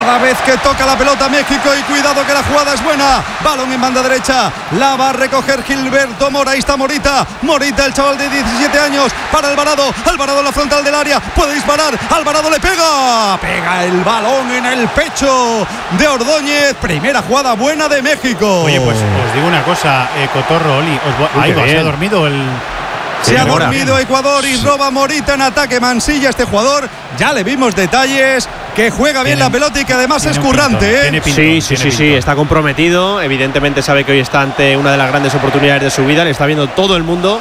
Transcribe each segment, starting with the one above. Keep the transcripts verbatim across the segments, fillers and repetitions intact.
Cada vez que toca la pelota México, y cuidado que la jugada es buena. Balón en banda derecha, la va a recoger Gilberto Mora. Ahí está Morita, Morita, el chaval de diecisiete años, para Alvarado. Alvarado en la frontal del área, puede disparar. Alvarado le pega, pega el balón en el pecho de Ordóñez. Primera jugada buena de México. Oye, pues os digo una cosa, eh, Cotorro, Oli, os Uy, ahí va, se ha dormido el... Se ha dormido Ecuador y roba Morita en ataque. Mansilla, este jugador, ya le vimos detalles, que juega bien tiene, la pelota y que además es currante, ¿eh? Pintón, sí, sí, sí, sí, está comprometido. Evidentemente sabe que hoy está ante una de las grandes oportunidades de su vida. Le está viendo todo el mundo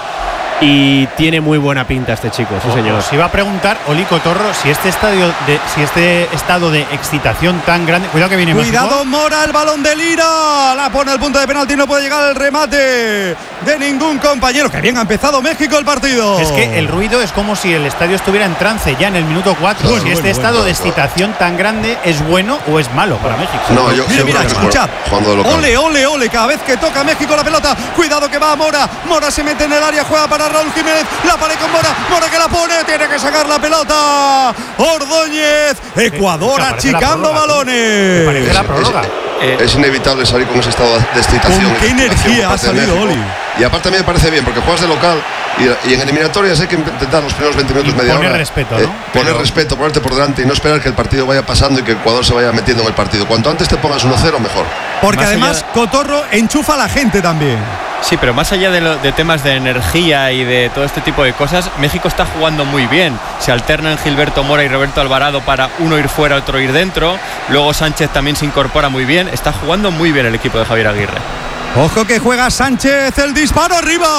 y tiene muy buena pinta este chico, sí, señor. Os iba a preguntar, Oli Cotorro, si este estadio de, si este estado de excitación tan grande. Cuidado que viene Cuidado México. Mora, el balón de Lira. La pone al punto de penalti, no puede llegar al remate de ningún compañero. Que bien ha empezado México el partido. Es que el ruido es como si el estadio estuviera en trance ya en el minuto cuatro. Bueno, si este bueno, estado bueno, de excitación tan grande es bueno o es malo para México. No, yo mira, mira, escuchad. Ole, ole, ole. Cada vez que toca México la pelota, cuidado que va Mora. Mora se mete en el área, juega para Raúl Jiménez, la pared con Mora, Mora que la pone, tiene que sacar la pelota Ordóñez. Ecuador achicando balones. Parece la prórroga. Eh, es inevitable salir con ese estado de excitación. ¿Con qué energía ha salido Oli? Y aparte a mí me parece bien, porque juegas de local y, y en eliminatorias hay que intentar los primeros veinte minutos, y media poner hora. respeto, eh, ¿no? Poner Pero... respeto, ponerte por delante y no esperar que el partido vaya pasando y que Ecuador se vaya metiendo en el partido. Cuanto antes te pongas uno cero, mejor. Porque más además allá... Cotorro enchufa a la gente también. Sí, pero más allá de, lo, de temas de energía y de todo este tipo de cosas, México está jugando muy bien. Se alternan Gilberto Mora y Roberto Alvarado para uno ir fuera, otro ir dentro. Luego Sánchez también se incorpora muy bien. Está jugando muy bien el equipo de Javier Aguirre. Ojo que juega Sánchez, el disparo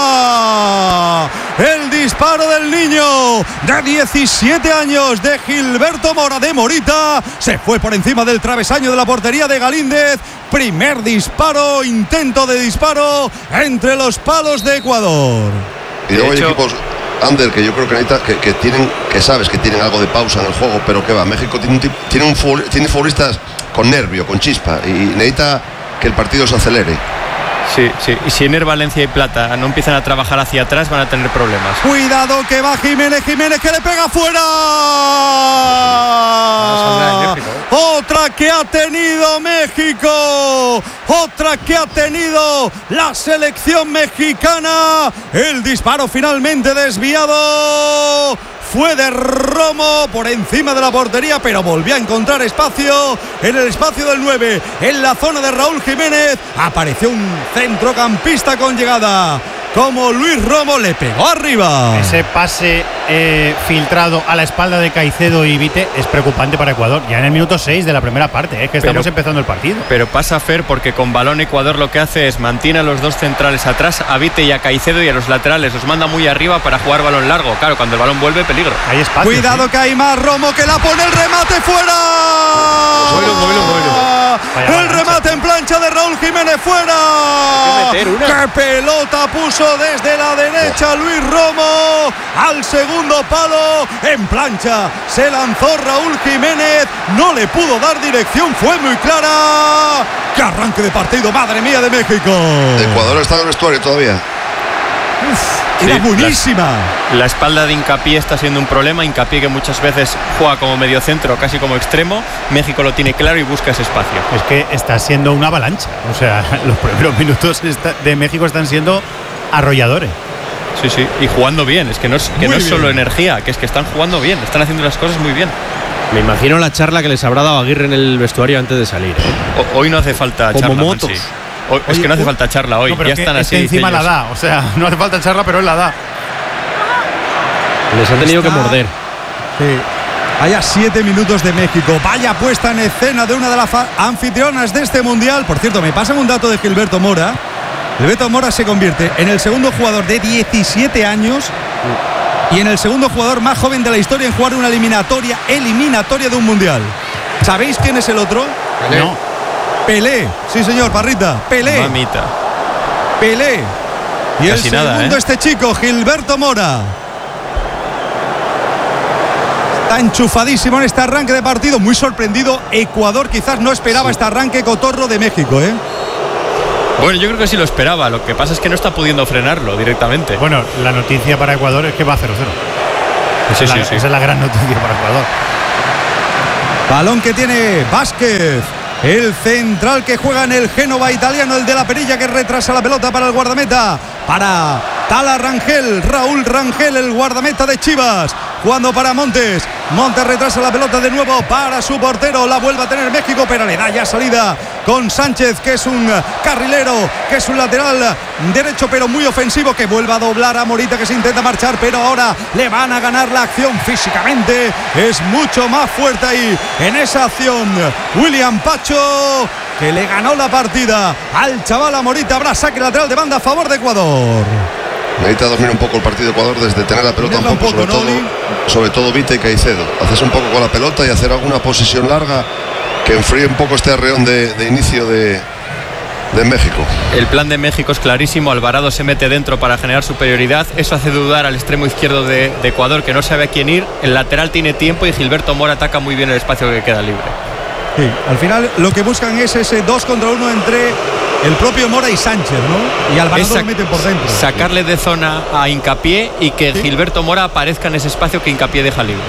arriba. El disparo del niño de diecisiete años de Gilberto Mora, de Morita. Se fue por encima del travesaño de la portería de Galíndez. Primer disparo, intento de disparo entre los palos de Ecuador. Y luego hay equipos under que yo creo que necesita, que, que tienen, que sabes que tienen algo de pausa en el juego, pero que va, México tiene un, tiene un tiene futbolistas con nervio, con chispa, y necesita que el partido se acelere. Sí, sí. Y si Ener, Valencia y Plata no empiezan a trabajar hacia atrás, van a tener problemas. Cuidado que va Jiménez, Jiménez que le pega fuera. Otra que ha tenido México. Otra que ha tenido la selección mexicana. El disparo finalmente desviado. Fue de Romo por encima de la portería, pero volvió a encontrar espacio en el espacio del nueve, en la zona de Raúl Jiménez. Apareció un centrocampista con llegada como Luis Romo, le pegó arriba. Ese pase eh, filtrado a la espalda de Caicedo y Vite es preocupante para Ecuador. Ya en el minuto seis de la primera parte, eh, que estamos pero, empezando el partido. Pero pasa Fer, porque con balón Ecuador lo que hace es mantiene a los dos centrales atrás, a Vite y a Caicedo, y a los laterales los manda muy arriba para jugar balón largo. Claro, cuando el balón vuelve, peligro. Hay espacio. Cuidado, ¿sí? Que hay más. Romo que la pone, el remate fuera. Móvilo, móvilo, móvilo. El remate en plancha de Raúl Jiménez fuera. ¡Qué pelota puso desde la derecha Luis Romo! Al segundo palo, en plancha se lanzó Raúl Jiménez, no le pudo dar dirección, fue muy clara. ¡Qué arranque de partido, madre mía, de México! Ecuador está en el vestuario todavía. Uf, era sí, buenísima. La, la espalda de Hincapié está siendo un problema. Hincapié, que muchas veces juega como mediocentro, casi como extremo. México lo tiene claro y busca ese espacio. Es que está siendo una avalancha. O sea, los primeros minutos de México están siendo arrolladores. Sí, sí, y jugando bien. Es que no es, que no es solo energía, que es que están jugando bien, están haciendo las cosas muy bien. Me imagino la charla que les habrá dado Aguirre en el vestuario antes de salir, ¿eh? o, Hoy no hace falta como charla, motos. Mansi. Hoy, es que no hace falta charla hoy, no, ya están es así. Que encima la da, o sea, no hace falta charla, pero él la da. Les ha tenido Está... que morder. Sí. Vaya siete minutos de México. Vaya puesta en escena de una de las anfitrionas de este mundial. Por cierto, me pasan un dato de Gilberto Mora. Gilberto Mora se convierte en el segundo jugador de diecisiete años y en el segundo jugador más joven de la historia en jugar una eliminatoria, eliminatoria de un mundial. ¿Sabéis quién es el otro? Pelé. No. Pelé, sí señor, Parrita. Pelé. Mamita. Pelé. Y casi el nada, segundo, ¿eh? Este chico, Gilberto Mora. Está enchufadísimo en este arranque de partido. Muy sorprendido. Ecuador quizás no esperaba sí. este arranque cotorro de México, ¿eh? Bueno, yo creo que sí lo esperaba. Lo que pasa es que no está pudiendo frenarlo directamente. Bueno, la noticia para Ecuador es que va a cero cero. Sí, esa, sí, es sí. esa es la gran noticia para Ecuador. Balón que tiene Vázquez. El central que juega en el Génova italiano, el de la perilla, que retrasa la pelota para el guardameta. Para Tala Rangel, Raúl Rangel, el guardameta de Chivas. Jugando para Montes. Montes retrasa la pelota de nuevo para su portero. La vuelve a tener México, pero le da ya salida con Sánchez, que es un carrilero, que es un lateral derecho, pero muy ofensivo, que vuelve a doblar a Morita, que se intenta marchar, pero ahora le van a ganar la acción físicamente. Es mucho más fuerte ahí en esa acción William Pacho, que le ganó la partida al chaval a Morita. Habrá saque lateral de banda a favor de Ecuador. Necesita dormir un poco el partido de Ecuador desde tener la pelota un poco, un poco, sobre, ¿no? todo, sobre todo Vite y Caicedo. Haces un poco con la pelota y hacer alguna posesión larga que enfríe un poco este arreón de, de inicio de, de México. El plan de México es clarísimo. Alvarado se mete dentro para generar superioridad. Eso hace dudar al extremo izquierdo de, de Ecuador, que no sabe a quién ir. El lateral tiene tiempo y Gilberto Mora ataca muy bien el espacio que queda libre. Sí, al final lo que buscan es ese dos contra uno entre el propio Mora y Sánchez, ¿no? Y Alvarado lo meten por dentro. Sacarle de zona a Hincapié y que sí. Gilberto Mora aparezca en ese espacio que Hincapié deja libre.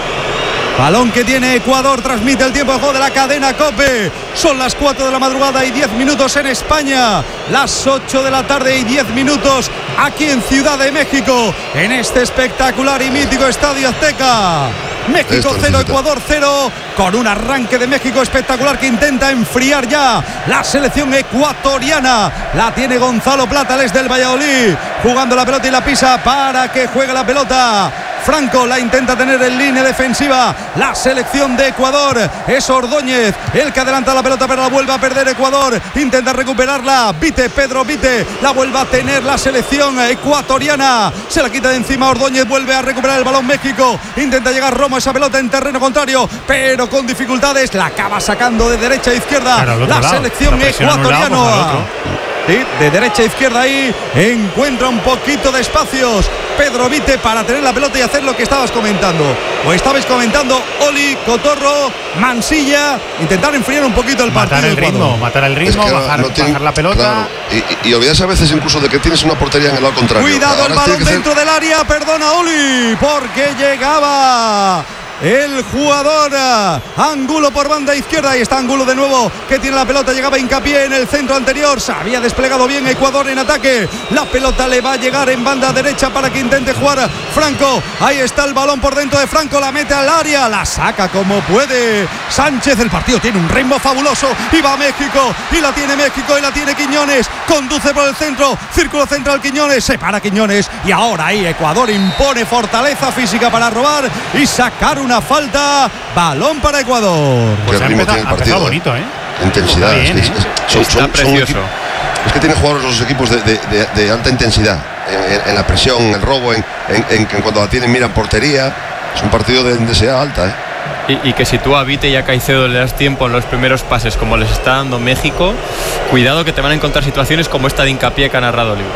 Balón que tiene Ecuador, transmite el tiempo de juego de la cadena COPE. Son las cuatro de la madrugada y diez minutos en España. Las ocho de la tarde y diez minutos aquí en Ciudad de México, en este espectacular y mítico Estadio Azteca. México cero, Ecuador cero, con un arranque de México espectacular que intenta enfriar ya la selección ecuatoriana. La tiene Gonzalo Plata, el ex del Valladolid, jugando la pelota y la pisa para que juegue la pelota. Franco la intenta tener en línea defensiva la selección de Ecuador. Es Ordóñez el que adelanta la pelota, pero la vuelve a perder Ecuador. Intenta recuperarla Vite, Pedro Vite, la vuelve a tener la selección ecuatoriana. Se la quita de encima Ordóñez, vuelve a recuperar el balón México. Intenta llegar Romo a esa pelota en terreno contrario, pero con dificultades. La acaba sacando de derecha a izquierda, claro, la lado. selección ecuatoriana. Sí, de derecha a izquierda ahí encuentra un poquito de espacios Pedro Vite para tener la pelota y hacer lo que estabas comentando, o estabais comentando, Oli, Cotorro, Mansilla, intentar enfriar un poquito el partido. Matar el ritmo, matar el ritmo, es que bajar, no tiene, bajar la pelota. Claro, y, y, y olvidarse a veces incluso de que tienes una portería en el lado contrario. Cuidado, ahora el balón dentro ser... del área, perdona Oli, porque llegaba el jugador Angulo por banda izquierda. Y está Angulo de nuevo, que tiene la pelota. Llegaba Hincapié en el centro anterior. Se había desplegado bien Ecuador en ataque. La pelota le va a llegar en banda derecha para que intente jugar Franco. Ahí está el balón por dentro de Franco. La mete al área, la saca como puede Sánchez. El partido tiene un ritmo fabuloso y va México, y la tiene México, y la tiene Quiñones. Conduce por el centro, círculo central Quiñones, se para Quiñones, y ahora ahí Ecuador impone fortaleza física para robar y sacar un una falta. Balón para Ecuador. Pues ha empezado, ha empezado bonito, ¿eh? Intensidad. Bien, es, ¿eh? es, son, Está son, precioso. Son, es que tienen jugadores los equipos de, de, de, de alta intensidad en, en, en la presión, en el robo, en, en, en, en cuando la tienen miran portería. Es un partido de intensidad alta, ¿eh? Y, y que si tú a Vite y a Caicedo le das tiempo en los primeros pases como les está dando México, cuidado que te van a encontrar situaciones como esta de Hincapié que ha narrado Oliva.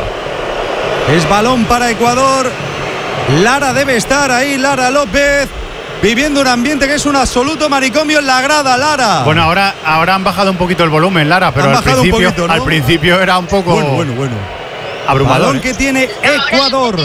Es balón para Ecuador. Lara debe estar ahí, Lara López, viviendo un ambiente que es un absoluto manicomio en la grada. Lara. Bueno, ahora, ahora han bajado un poquito el volumen, Lara, pero al principio, poquito, ¿no? al principio era un poco bueno, bueno, bueno. abrumador. Balón que tiene Ecuador.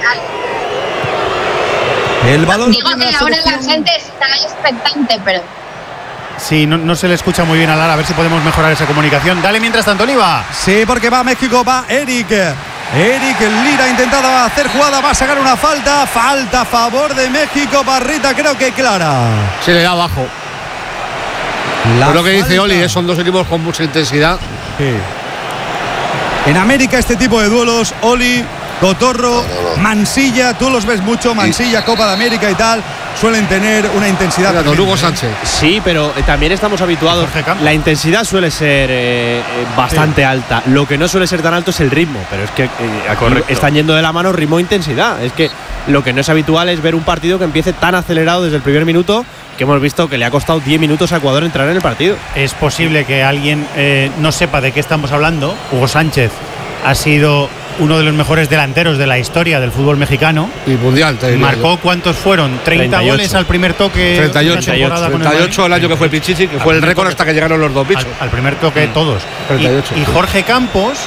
El balón Digo que ahora la gente está expectante, pero sí, no, no se le escucha muy bien a Lara. A ver si podemos mejorar esa comunicación. Dale mientras tanto, Oliva. Sí, porque va México, va Eric. Eric Lira intentaba hacer jugada, va a sacar una falta. Falta a favor de México. Barrita, creo que clara. Se le da abajo. Por lo que falta. Dice Oli, ¿eh? Son dos equipos con mucha intensidad. Sí. En América este tipo de duelos, Oli, Cotorro, no, no, no. Mansilla, tú los ves mucho, Mansilla, Copa de América y tal, suelen tener una intensidad. Mira, don Hugo Sánchez. Sí, pero también estamos habituados. La intensidad suele ser eh, bastante sí. alta. Lo que no suele ser tan alto es el ritmo, pero es que eh, aquí están yendo de la mano ritmo e intensidad. Es que lo que no es habitual es ver un partido que empiece tan acelerado desde el primer minuto, que hemos visto que le ha costado diez minutos a Ecuador entrar en el partido. Es posible que alguien eh, no sepa de qué estamos hablando. Hugo Sánchez ha sido uno de los mejores delanteros de la historia del fútbol mexicano. Y mundial. Marcó, ¿cuántos fueron? treinta treinta y ocho goles al primer toque. treinta y ocho. treinta y ocho el, el año que fue Pichichi, que fue el récord hasta que llegaron los dos bichos. Al, al primer toque mm. todos. treinta y ocho, y, y Jorge Campos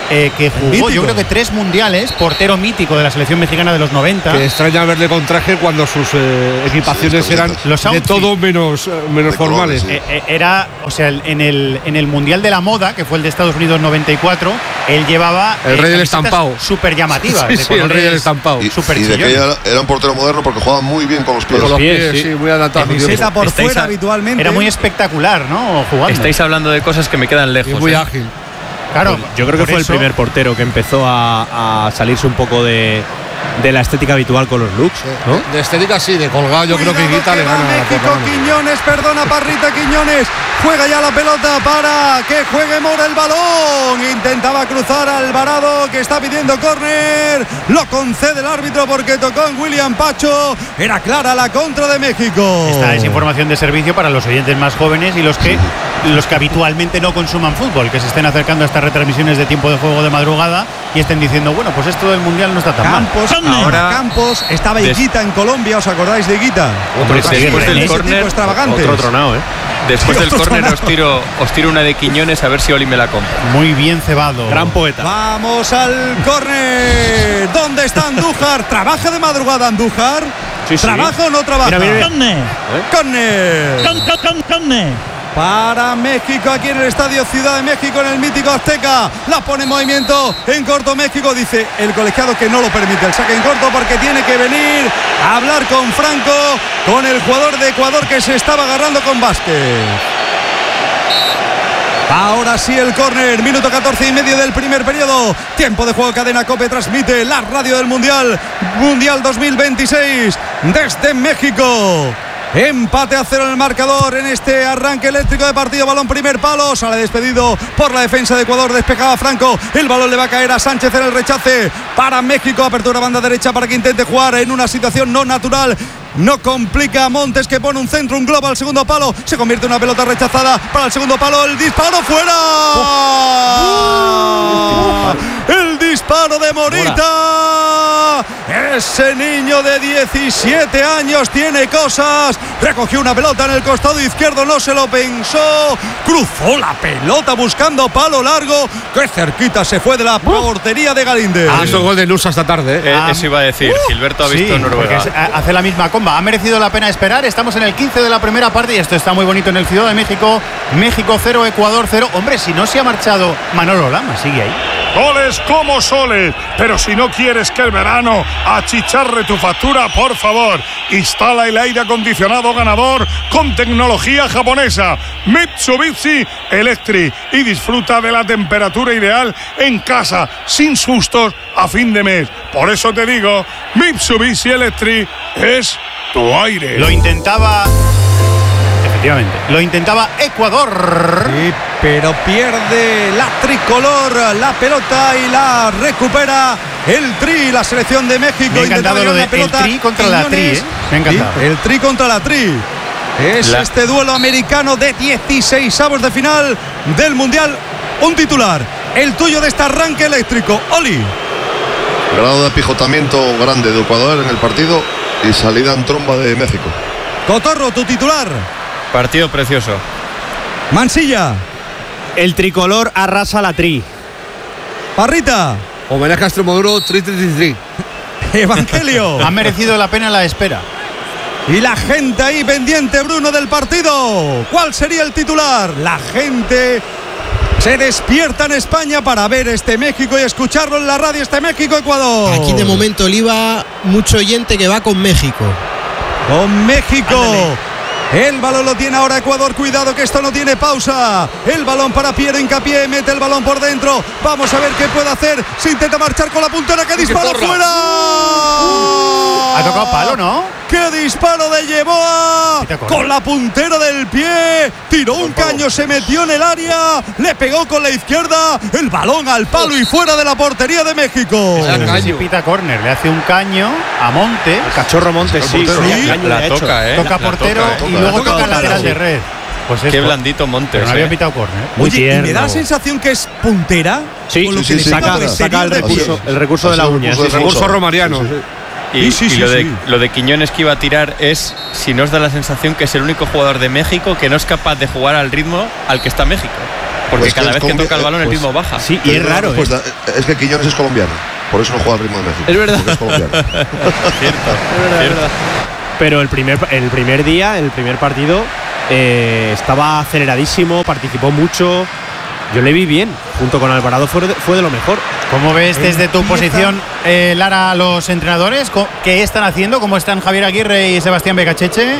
eh, que jugó mítico. yo creo que tres mundiales, portero mítico de la selección mexicana de los noventa. Que extraña verle con traje cuando sus eh, equipaciones Sí, eran los de outfits. todo menos, eh, menos De formales. colores, sí. Eh, eh, era, o sea, en el, en el Mundial de la Moda, que fue el de Estados Unidos noventa y cuatro, él llevaba El rey del estampado. súper llamativas. Sí, sí, el rey del estampado. Y, Súper y de que chillón. ella era un portero moderno porque jugaba muy bien con los pies. Con los pies, pies, sí. sí, muy adaptado. Camiseta por Estáis fuera a- habitualmente. Era muy espectacular, ¿no? Jugando. Estáis hablando de cosas que me quedan Y lejos. muy ¿eh? ágil. Claro, Yo creo que por fue eso- el primer portero que empezó a, a salirse un poco de, de la estética habitual con los looks, ¿no? De, de estética sí, de colgado yo creo que Cuidado Higuita le va gana. a la México, Portugal. Quiñones, perdona, Parrita Quiñones. Juega ya la pelota para que juegue Mora el balón. Intentaba cruzar a Alvarado, que está pidiendo córner. Lo concede el árbitro porque tocó en William Pacho. Era clara la contra de México. Esta es información de servicio para los oyentes más jóvenes y los que los que habitualmente no consuman fútbol, que se estén acercando a estas retransmisiones de tiempo de juego de madrugada y estén diciendo, bueno, pues esto del mundial no está tan mal. Campos, Ahora- Campos, estaba Des- Higuita en Colombia, ¿os acordáis de Higuita? Hombre, Otro después del ese córner, tipo extravagante. Otro tronado, ¿eh? Después del Otro córner sonado. os tiro, os tiro una de Quiñones a ver si Oli me la compra. Muy bien cebado. Gran poeta. Vamos al córner. ¿Dónde está Andújar? ¿Trabaja de madrugada Andújar? Sí, sí. ¿Trabaja o no trabaja? Mira, mira, Córner. Para México aquí en el Estadio Ciudad de México, en el mítico Azteca. La pone en movimiento en corto México. Dice el colegiado que no lo permite el saque en corto porque tiene que venir a hablar con Franco, con el jugador de Ecuador que se estaba agarrando con Vázquez. Ahora sí el córner, minuto catorce y medio del primer periodo. Tiempo de juego, Cadena COPE transmite la radio del Mundial, Mundial dos mil veintiséis desde México. Empate a cero en el marcador en este arranque eléctrico de partido. Balón primer palo, sale despedido por la defensa de Ecuador, despejaba Franco. El balón le va a caer a Sánchez en el rechace para México. Apertura banda derecha para que intente jugar en una situación no natural. No complica a Montes, que pone un centro, un globo al segundo palo. Se convierte en una pelota rechazada para el segundo palo. El disparo fuera. El disparo de Morita. Ese niño de diecisiete años tiene cosas. Recogió una pelota en el costado izquierdo, no se lo pensó. Cruzó la pelota buscando palo largo. Qué cerquita se fue de la portería de Galíndez. Ah, eso gol de Nusa esta tarde, ¿eh? Eh, Ah, eso iba a decir. Gilberto ha visto Sí, Noruega. porque es- a- hace la misma comba. Ha merecido la pena esperar. Estamos en el quince de la primera parte y esto está muy bonito en el Ciudad de México. México cero, Ecuador cero. Hombre, si no se ha marchado Manolo Lama, sigue ahí. Soles como soles, pero si no quieres que el verano achicharre tu factura, por favor, instala el aire acondicionado ganador con tecnología japonesa Mitsubishi Electric y disfruta de la temperatura ideal en casa, sin sustos a fin de mes. Por eso te digo, Mitsubishi Electric es tu aire. Lo intentaba. Efectivamente. Lo intentaba Ecuador. Sí, pero pierde la tricolor la pelota y la recupera el Tri, la selección de México. Me ha encantado Intentaba lo de la pelota el Tri contra la Tri, Quiñones. ¿eh? Me ha encantado. Sí, el Tri contra la Tri. Es La- este duelo americano de dieciseisavos de final del Mundial. Un titular, el tuyo de este arranque eléctrico, Oli. Grado de apijotamiento grande de Ecuador en el partido y salida en tromba de México. Cotorro, tu titular. Partido precioso. Mansilla. El tricolor arrasa la tri. Parrita. Homenaje a Extremoduro, tri, tri, tri, tri. Evangelio. Ha merecido la pena la espera. Y la gente ahí pendiente, Bruno, del partido. ¿Cuál sería el titular? La gente se despierta en España para ver este México y escucharlo en la radio, este México-Ecuador. Aquí de momento Oliva, mucho oyente que va con México. Con México. El balón lo tiene ahora Ecuador. Cuidado que esto no tiene pausa. El balón para Piero Hincapié. Mete el balón por dentro. Vamos a ver qué puede hacer. Se intenta marchar con la puntera. ¡Qué disparo fuera! Ha tocado palo, ¿no? ¡Qué disparo de Yeboa! Quita corner. Con la puntera del pie. Tiró un caño, se metió en el área. Le pegó con la izquierda. El balón al palo y fuera de la portería de México. Vaya No sé si caño. pita córner. Le hace un caño a Montes. Cachorro Montes, sí. portero. con Sí, el caño le La ha hecho. toca, ¿eh? Toca La portero toca, ¿eh? y Toca, luego toca toca portero, lateral sí. de red. Pues Qué es blandito Montes. Pero no había ¿eh? pitado córner. Muy Oye, y me da tierno. la sensación que es puntera. Sí, con lo sí, que le sí, saca saca, por el saca el exterior del recurso, pie. el recurso de la Así, uña. recurso sí, de sí. Recurso romariano. Y, Sí, sí, y sí, lo, de, sí. lo de Quiñones que iba a tirar es si nos da la sensación que es el único jugador de México que no es capaz de jugar al ritmo al que está México. Porque Pues cada que vez que toca el balón el pues, ritmo baja. Sí, y es raro. Pues, ¿eh? es que Quiñones es colombiano. Por eso no juega al ritmo de México. Es verdad. Porque es colombiano. Cierto, Es verdad, es cierto. verdad. Pero el primer, el primer día, el primer partido, eh, estaba aceleradísimo, participó mucho. Yo le vi bien, junto con Alvarado fue de, fue de lo mejor. ¿Cómo ves desde tu posición, eh, Lara, a los entrenadores? ¿Qué están haciendo? ¿Cómo están Javier Aguirre y Sebastián Becacheche?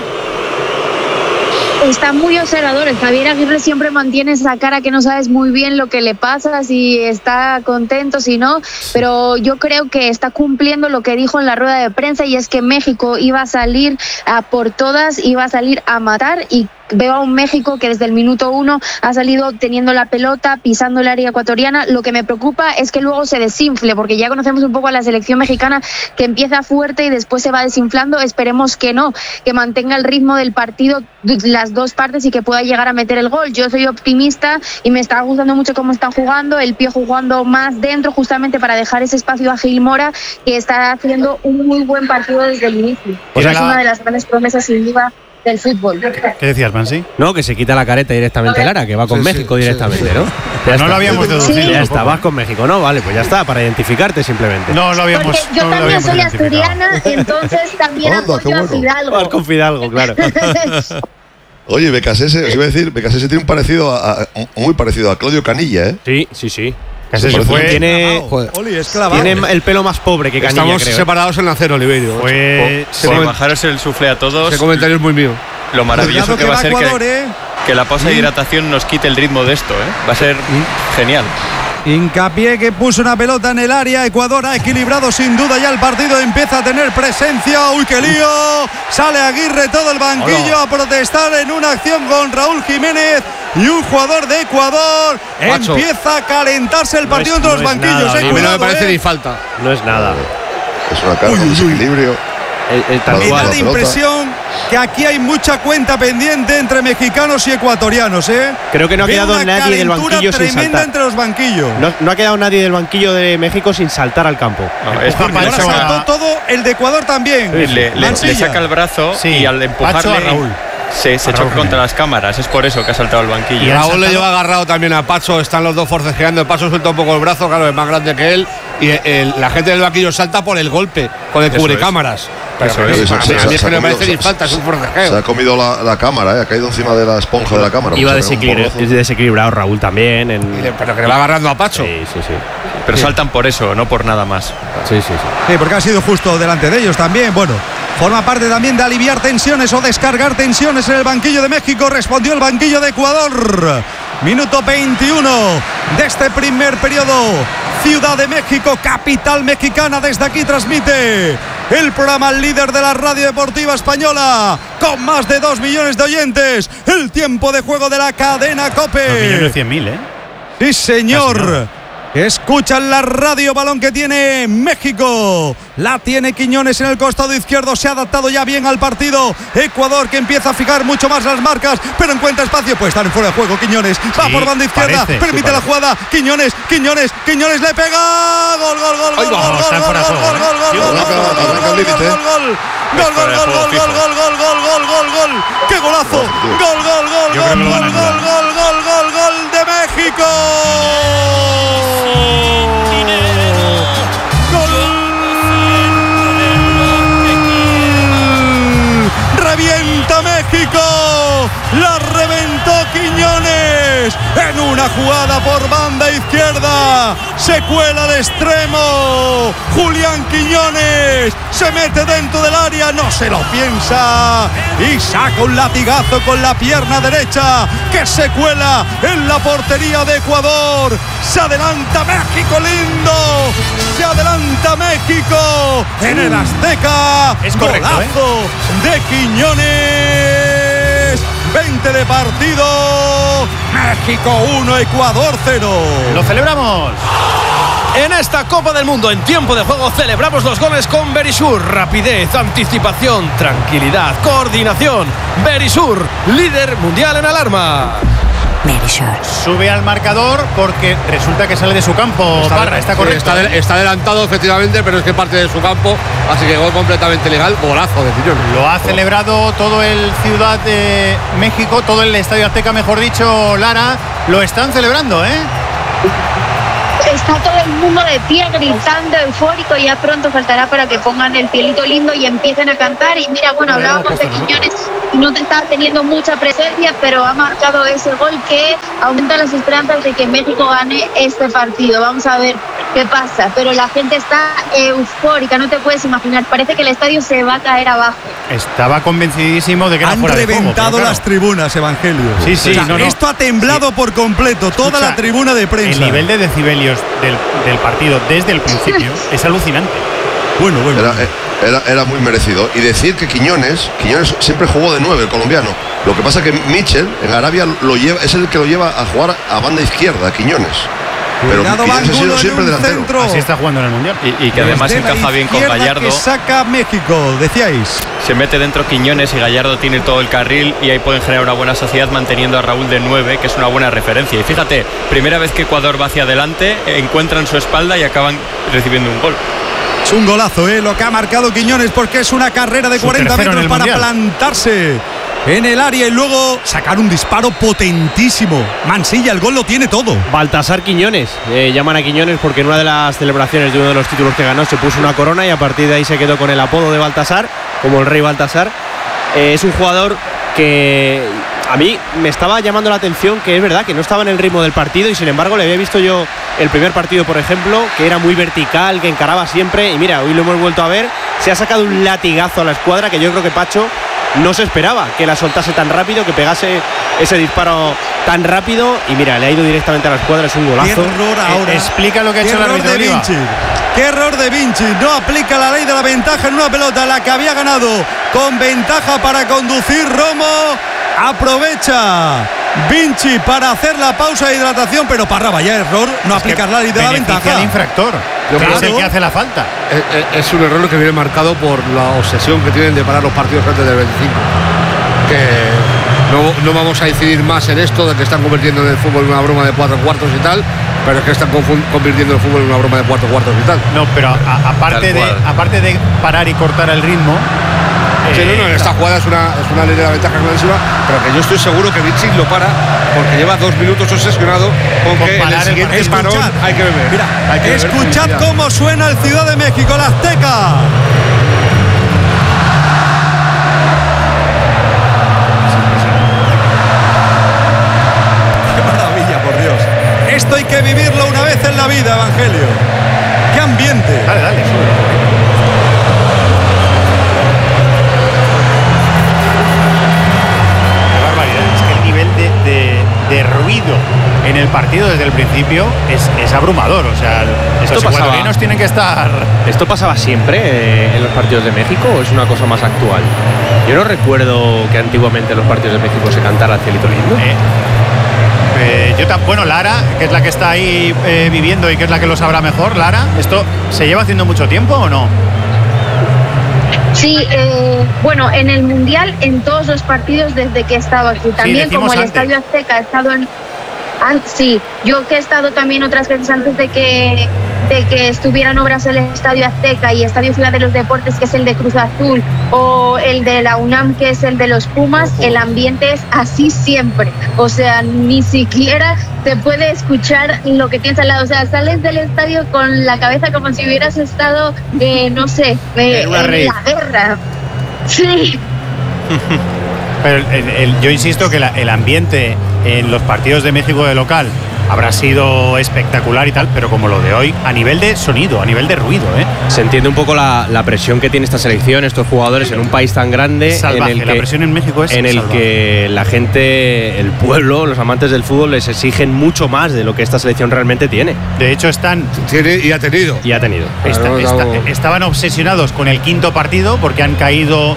Están muy observadores. Javier Aguirre siempre mantiene esa cara que no sabes muy bien lo que le pasa, si está contento, si no, pero yo creo que está cumpliendo lo que dijo en la rueda de prensa, y es que México iba a salir a por todas, iba a salir a matar, y veo a un México que desde el minuto uno ha salido teniendo la pelota, pisando el área ecuatoriana. Lo que me preocupa es que luego se desinfle, porque ya conocemos un poco a la selección mexicana, que empieza fuerte y después se va desinflando. Esperemos que no, que mantenga el ritmo del partido las dos partes y que pueda llegar a meter el gol. Yo soy optimista y me está gustando mucho cómo están jugando. El Piojo jugando más dentro, justamente para dejar ese espacio a Gil Mora, que está haciendo un muy buen partido desde el inicio. O sea, es la... una de las grandes promesas sin duda del fútbol. ¿Qué decías, Mansi? No, que se quita la careta directamente Lara, que va con Sí, México sí, directamente, sí, sí. ¿no? Ya no lo habíamos deducido. Sí. Ya está, vas con México, ¿no? Vale, pues ya está, para identificarte simplemente. No lo habíamos Porque yo no lo también habíamos soy identificado. asturiana, entonces también Anda, qué apoyo a bueno. Fidalgo. Vas con Fidalgo, claro. Oye, Becasese, os iba a decir, Becasese tiene un parecido a, a- muy parecido a Claudio Canilla, ¿eh? Sí, sí, sí. Ese Parece fue, un Tiene, Joder. Oli, es clavado. tiene el pelo más pobre que Canilla, Estamos creo. separados en hacer, Oliverio. fue, Ese Por comen- bajaros el sufle a todos, ese comentario es muy mío. lo maravilloso Cuidado que que va a va ser Ecuador, que, eh. que la pausa de hidratación nos quite el ritmo de esto, ¿eh? Va a ser genial. Hincapié que puso una pelota en el área. Ecuador ha equilibrado sin duda ya el partido. Empieza a tener presencia. ¡Uy, qué lío! Sale Aguirre, todo el banquillo a protestar en una acción con Raúl Jiménez y un jugador de Ecuador. Pacho. Empieza a calentarse el No partido es- entre los no es banquillos. nada, eh, a mí A mí no me cuidado, parece eh. ni falta. No es nada. Es una carga, un desequilibrio. El, el tal Me Me cual. da la la pelota. impresión que aquí hay mucha cuenta pendiente entre mexicanos y ecuatorianos, ¿eh? Creo que no ha Veo quedado una nadie del calentura banquillo sin tremenda saltar. entre los banquillos. No, no ha quedado nadie del banquillo de México sin saltar al campo. No, es porque Pacho le Ahora a- saca, saltó todo el de Ecuador también. le, le- le Mansilla. saca el brazo Sí, y al Pacho empujarle a Raúl. se, se A choca Raúl contra Jiménez. las cámaras. Es por eso que ha saltado el banquillo. Y Raúl saltado. le lleva agarrado también a Pacho, están los dos forcejeando. El Pacho suelta un poco el brazo, claro, es más grande que él. Y el- la gente del banquillo salta por el golpe, con el Eso cubrecámaras. Pero Eso que es. a mí- Se- a se- mí es se que no ha me parece comido- ni falta, es un Se forcejeo. ha comido la, la cámara, ¿eh? Ha caído encima de la esponja de la cámara. Iba Vamos a ver, un desequilibra- porrazo. desequilibrado Raúl también. En... Y le- Pero que le va agarrando a Pacho. Sí, sí, sí. Pero saltan por eso, no por nada más. Sí, sí, sí. Sí, porque ha sido justo delante de ellos también. Bueno, forma parte también de aliviar tensiones o descargar tensiones en el banquillo de México. Respondió el banquillo de Ecuador. Minuto veintiuno de este primer periodo. Ciudad de México, capital mexicana. Desde aquí transmite el programa líder de la radio deportiva española, con más de dos millones de oyentes. El tiempo de juego de la cadena COPE. dos millones cien mil, ¿eh? Sí, señor. Casi nada. Escuchan la radio, balón que tiene México. La tiene Quiñones en el costado izquierdo. Se ha adaptado ya bien al partido. Ecuador que empieza a fijar mucho más las marcas, pero encuentra espacio. Puede estar en fuera de juego. Quiñones va Sí, por banda izquierda. parece, permite sí, la parece. jugada. Quiñones, Quiñones, Quiñones le pega. Gol, gol, gol, Ahí gol, va, gol, está gol, fuera de gol, juego, gol, ¿eh? gol, gol, Sí, gol, arranca- gol, arranca gol, el límite, gol, ¿eh? gol, gol. Es Gol, gol, fuera de gol, juego gol, fijo. gol, gol, gol, gol, gol, gol, gol. ¡Qué golazo! Gol, gol, gol, Yo creo gol, que lo gol, van a gol, anular. gol, gol, gol, gol de México. ¡Gol! ¡Revienta México! ¡La reventó Quiñones! En una jugada por banda izquierda. Se cuela de extremo. Julián Quiñones se mete dentro del área, no se lo piensa. Y saca un latigazo con la pierna derecha que se cuela en la portería de Ecuador. Se adelanta México, lindo. Se adelanta México en el Azteca. Es correcto, Golazo de Quiñones. veinte de partido. México uno, Ecuador cero. ¡Lo celebramos! En esta Copa del Mundo en tiempo de juego celebramos los goles con Verisur. Rapidez, anticipación, tranquilidad, coordinación. Verisur, líder mundial en alarma. Verisur. Sube al marcador porque resulta que sale de su campo. Está, Parra, está correcto. Está, de, está adelantado efectivamente, pero es que parte de su campo, así que gol completamente legal, golazo de Quiñones. Lo ha celebrado todo el Ciudad de México, todo el Estadio Azteca, mejor dicho, Lara. Lo están celebrando, ¿eh? Está todo el mundo de pie gritando, eufórico. Ya pronto faltará para que pongan el cielito lindo y empiecen a cantar. Y mira, bueno, hablábamos de Quiñones, no te estaba teniendo mucha presencia, pero ha marcado ese gol que aumenta las esperanzas de que México gane este partido. Vamos a ver qué pasa, pero la gente está eufórica, no te puedes imaginar. Parece que el estadio se va a caer abajo. Estaba convencidísimo de que era Han fuera de juego. Han reventado claro. las tribunas, Evangelio. Sí, sí, o sea, no, no. Esto ha temblado sí. por completo, toda Escucha, la tribuna de prensa. El nivel de decibelios del, del partido desde el principio es alucinante. Bueno, bueno. Era, era, era muy merecido. Y decir que Quiñones, Quiñones siempre jugó de nueve, el colombiano. Lo que pasa es que Mitchell en Arabia lo lleva, es el que lo lleva a jugar a banda izquierda, Quiñones. Pero Cuidado, Quiñones ha sido Angulo siempre en un delantero. centro. Así está jugando en el Mundial. Y, y que además Desde la encaja bien con izquierda Gallardo. que saca México, decíais. Se mete dentro Quiñones y Gallardo tiene todo el carril y ahí pueden generar una buena sociedad manteniendo a Raúl de nueve, que es una buena referencia. Y fíjate, primera vez que Ecuador va hacia adelante, encuentran su espalda y acaban recibiendo un gol. Es un golazo, ¿eh? Lo que ha marcado Quiñones, porque es una carrera de Su cuarenta tercero en metros el para Mundial. plantarse en el área y luego sacar un disparo potentísimo. Mansilla, el gol lo tiene todo. Baltasar Quiñones, eh, llaman a Quiñones porque en una de las celebraciones de uno de los títulos que ganó se puso una corona y a partir de ahí se quedó con el apodo de Baltasar, como el rey Baltasar. Eh, es un jugador que a mí me estaba llamando la atención, que es verdad que no estaba en el ritmo del partido y sin embargo le había visto yo el primer partido, por ejemplo, que era muy vertical, que encaraba siempre y mira, hoy lo hemos vuelto a ver, se ha sacado un latigazo a la escuadra que yo creo que Pacho no se esperaba que la soltase tan rápido, que pegase ese disparo tan rápido y mira, le ha ido directamente a la escuadra, es un golazo. Qué error ahora. Eh, explica lo que ha Qué hecho el error árbitro de Oliva. Vinci. Qué error de Vinci. No aplica la ley de la ventaja en una pelota, la que había ganado con ventaja para conducir Romo. Aprovecha Vinci para hacer la pausa de hidratación, pero Parra, vaya error no Es que aplicar la ley de la beneficia ventaja. al infractor, Yo que creo es el que- que hace la falta. Es, es un error que viene marcado por la obsesión que tienen de parar los partidos antes del veinticinco. Que no, no vamos a incidir más en esto de que están convirtiendo en el fútbol en una broma de cuatro cuartos y tal, pero es que están confun- convirtiendo el fútbol en una broma de cuatro cuartos y tal. No, pero a- aparte, de, aparte de parar y cortar el ritmo. Sí, eh, no, no, esta jugada es una, es una ley de la ventaja clarísima, pero que yo estoy seguro que Vinci lo para porque lleva dos minutos obsesionado con, Con que en el parar el siguiente partido. parón Escuchad, hay que beber. Mira, hay que beber escuchad publicidad. cómo suena el Ciudad de México, la Azteca. Qué maravilla, por Dios. Esto hay que vivirlo una vez en la vida, Evangelio. Qué ambiente. Dale, dale, sube. Qué barbaridad. Es que el nivel de, de- de ruido en el partido desde el principio es, es abrumador. O sea, Esto los pasaba- ecuatorianos tienen que estar. ¿Esto pasaba siempre eh, en los partidos de México o es una cosa más actual? Yo no recuerdo que antiguamente en los partidos de México se cantara el cielito lindo. Eh, eh, yo tam- bueno, Lara, que es la que está ahí eh, viviendo y que es la que lo sabrá mejor, Lara, ¿esto se lleva haciendo mucho tiempo o no? Sí, eh, bueno, en el Mundial, en todos los partidos desde que he estado aquí. También decimos como el antes. Estadio Azteca he estado en... an- sí, yo que he estado también otras veces antes de que, de que estuvieran obras el Estadio Azteca y Estadio Ciudad de los Deportes, que es el de Cruz Azul, o el de la UNAM, que es el de los Pumas, el ambiente es así siempre. O sea, ni siquiera te puede escuchar lo que tienes al lado. O sea, sales del estadio con la cabeza como si hubieras estado, eh, no sé, eh, En una en rave. la guerra. Sí. Pero el- el- el- yo insisto que la- el ambiente en los partidos de México de local habrá sido espectacular y tal, pero como lo de hoy, a nivel de sonido, a nivel de ruido, ¿eh? Se entiende un poco la, la presión que tiene esta selección, estos jugadores en un país tan grande Salvaje, en el la que, presión en México es en el salvaje. que la gente, el pueblo, los amantes del fútbol les exigen mucho más de lo que esta selección realmente tiene. De hecho, están Tiene y ha tenido. Y ha tenido. Esta- Claro, esta- no- estaban obsesionados con el quinto partido porque han caído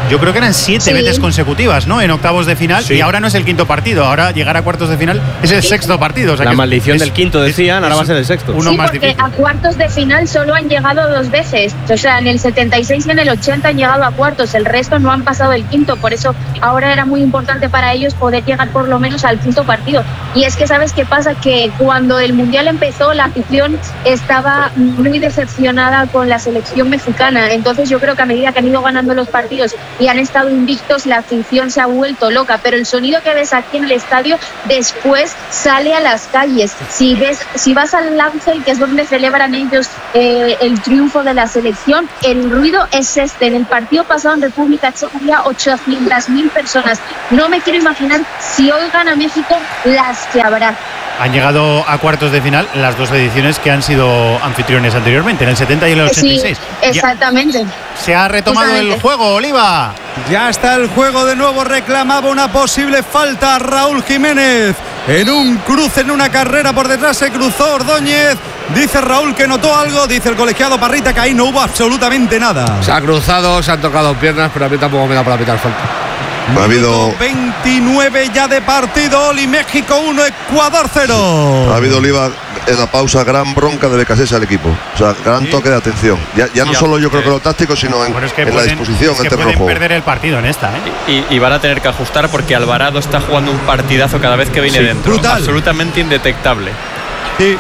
yo creo que eran siete Sí. veces consecutivas, ¿no? En octavos de final, Sí. y ahora no es el quinto partido, ahora llegar a cuartos de final es el sexto partido. O sea La que maldición es- del quinto, es- decían, ahora es va a ser el sexto. Uno Sí, más porque difícil. a cuartos de final solo han llegado dos veces. O sea, en el setenta y seis y en el ochenta han llegado a cuartos. El resto no han pasado el quinto. Por eso ahora era muy importante para ellos poder llegar por lo menos al quinto partido. Y es que, ¿sabes qué pasa? Que cuando el Mundial empezó, la afición estaba muy decepcionada con la selección mexicana. Entonces yo creo que a medida que han ido ganando los partidos y han estado invictos, la afición se ha vuelto loca. Pero el sonido que ves aquí en el estadio después sale a las calles. Si ves, si vas al Ángel, que es donde celebran ellos eh, el triunfo de la selección, el ruido es este. En el partido pasado en República Checa había ochocientas mil personas. No me quiero imaginar si hoy gana México las que habrá. Han llegado a cuartos de final las dos ediciones que han sido anfitriones anteriormente, en el setenta y en el ochenta y seis. Sí, exactamente. Ya se ha retomado Justamente. el juego, Oliva. Ya está el juego de nuevo, reclamaba una posible falta Raúl Jiménez. En un cruce, en una carrera por detrás se cruzó Ordóñez. Dice Raúl que notó algo, dice el colegiado Parrita que ahí no hubo absolutamente nada. Se ha cruzado, se han tocado piernas, pero a mí tampoco me da para pitar falta. Ha habido, veintinueve ya de partido, Oli, México uno, Ecuador cero. ha habido Oliva en la pausa, gran bronca de Becasés al equipo. O sea, gran toque de atención. Ya, ya no Sí, solo yo creo eh, que lo táctico, sino en, Bueno, es que en la pueden, disposición, es el que terreno pueden juego. perder el partido en esta, ¿eh? Y, y van a tener que ajustar porque Alvarado está jugando un partidazo cada vez que viene Sí, dentro. brutal. Absolutamente indetectable. Sí.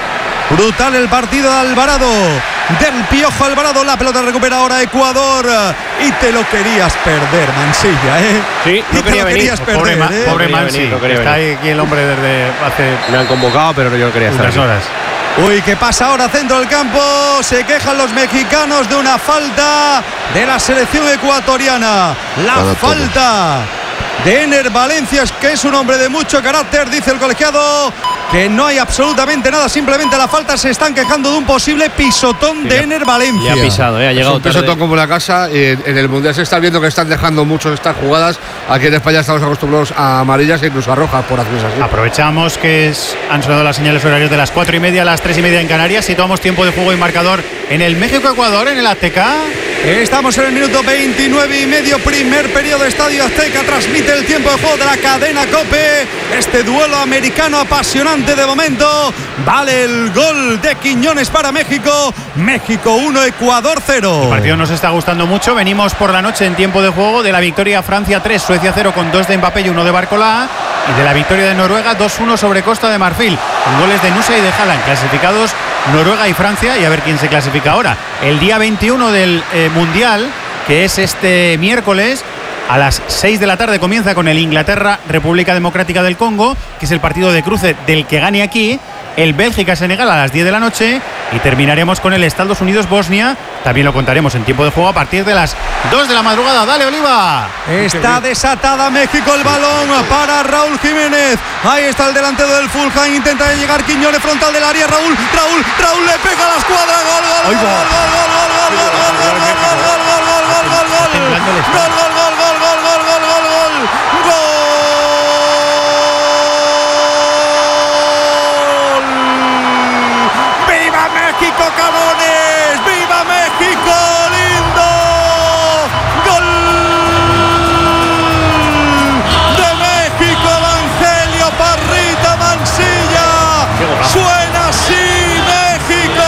Brutal el partido de Alvarado, del Piojo Alvarado. La pelota recupera ahora Ecuador. Y te lo querías perder, Mansilla, ¿eh? Sí, no y te quería lo venir. querías Pobre, perder, Ma- ¿eh? pobre quería Mansi, venir, no quería está venir. aquí el hombre desde hace Me han convocado, pero yo no quería estar unas aquí. horas. Uy, ¿qué pasa ahora centro del campo? Se quejan los mexicanos de una falta de la selección ecuatoriana. La Para todos. falta de Ener Valencia, que es un hombre de mucho carácter, dice el colegiado, que no hay absolutamente nada, simplemente la falta. Se están quejando de un posible pisotón de Ener Le Valencia. ha pisado, ¿eh? Ha Es llegado un pisotón tarde. como la casa. eh, en el Mundial se está viendo que están dejando mucho estas jugadas. Aquí en España estamos acostumbrados a amarillas e incluso a rojas por hacer así. Aprovechamos que es- han sonado las señales horarias de las cuatro y media a las tres y media en Canarias. Situamos tiempo de juego y marcador en el México-Ecuador, en el Azteca. Estamos en el minuto veintinueve y medio, primer periodo, Estadio Azteca. Transmite el tiempo de juego de la cadena COPE. Este duelo americano apasionante de momento. Vale el gol de Quiñones para México. México uno, Ecuador cero. El partido nos está gustando mucho. Venimos por la noche en tiempo de juego de la victoria Francia tres, Suecia cero, con dos de Mbappé y uno de Barcola. Y de la victoria de Noruega dos uno sobre Costa de Marfil, con goles de Nusa y de Haaland. Clasificados Noruega y Francia. Y a ver quién se clasifica ahora. El día veintiuno del eh, Mundial, que es este miércoles, a las seis de la tarde comienza con el Inglaterra-República Democrática del Congo, que es el partido de cruce del que gane aquí. El Bélgica-Senegal a las diez de la noche. Y terminaremos con el Estados Unidos-Bosnia. También lo contaremos en tiempo de juego a partir de las dos de la madrugada. ¡Dale, Oliva! Está desatada México, el balón para Raúl Jiménez. Ahí está el delantero del Fulham. Intenta llegar Quiñones, frontal del área. Raúl, Raúl, Raúl le pega a la escuadra. Gol, gol, gol, gol, gol, gol, gol, gol, gol, gol, gol, gol, gol, gol, gol, gol, gol, gol. Temblando el estadio. Gol, gol, gol, gol, gol, gol, gol, gol, gol. Gol. ¡Viva México, cabrones! ¡Viva México, lindo! ¡Gol de México, Evangelio Parrita Mansilla! ¡Suena así, México!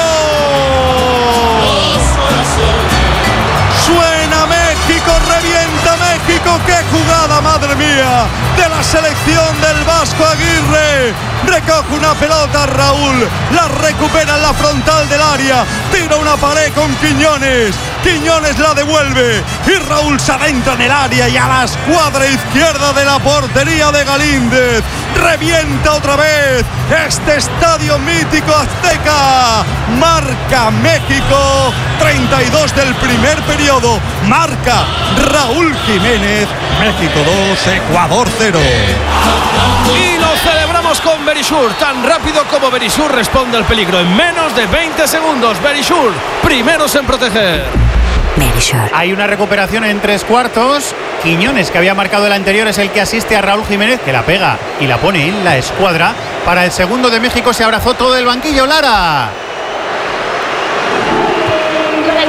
¡Suena México, revienta México! ¡Qué jugada, madre mía! De la selección del Vasco Aguirre. Recoge una pelota Raúl, la recupera en la frontal del área, tira una pared con Quiñones, Quiñones la devuelve y Raúl se adentra en el área y a la escuadra izquierda de la portería de Galíndez. Revienta otra vez este estadio mítico Azteca. Marca México, treinta y dos del primer periodo. Marca Raúl Jiménez. México dos, Ecuador cero. Y lo celebramos con Verisur. Tan rápido como Verisur responde al peligro en menos de veinte segundos. Verisur, primeros en proteger. Hay una recuperación en tres cuartos. Quiñones, que había marcado el anterior, es el que asiste a Raúl Jiménez, que la pega y la pone en la escuadra. Para el segundo de México se abrazó todo el banquillo, Lara. Con el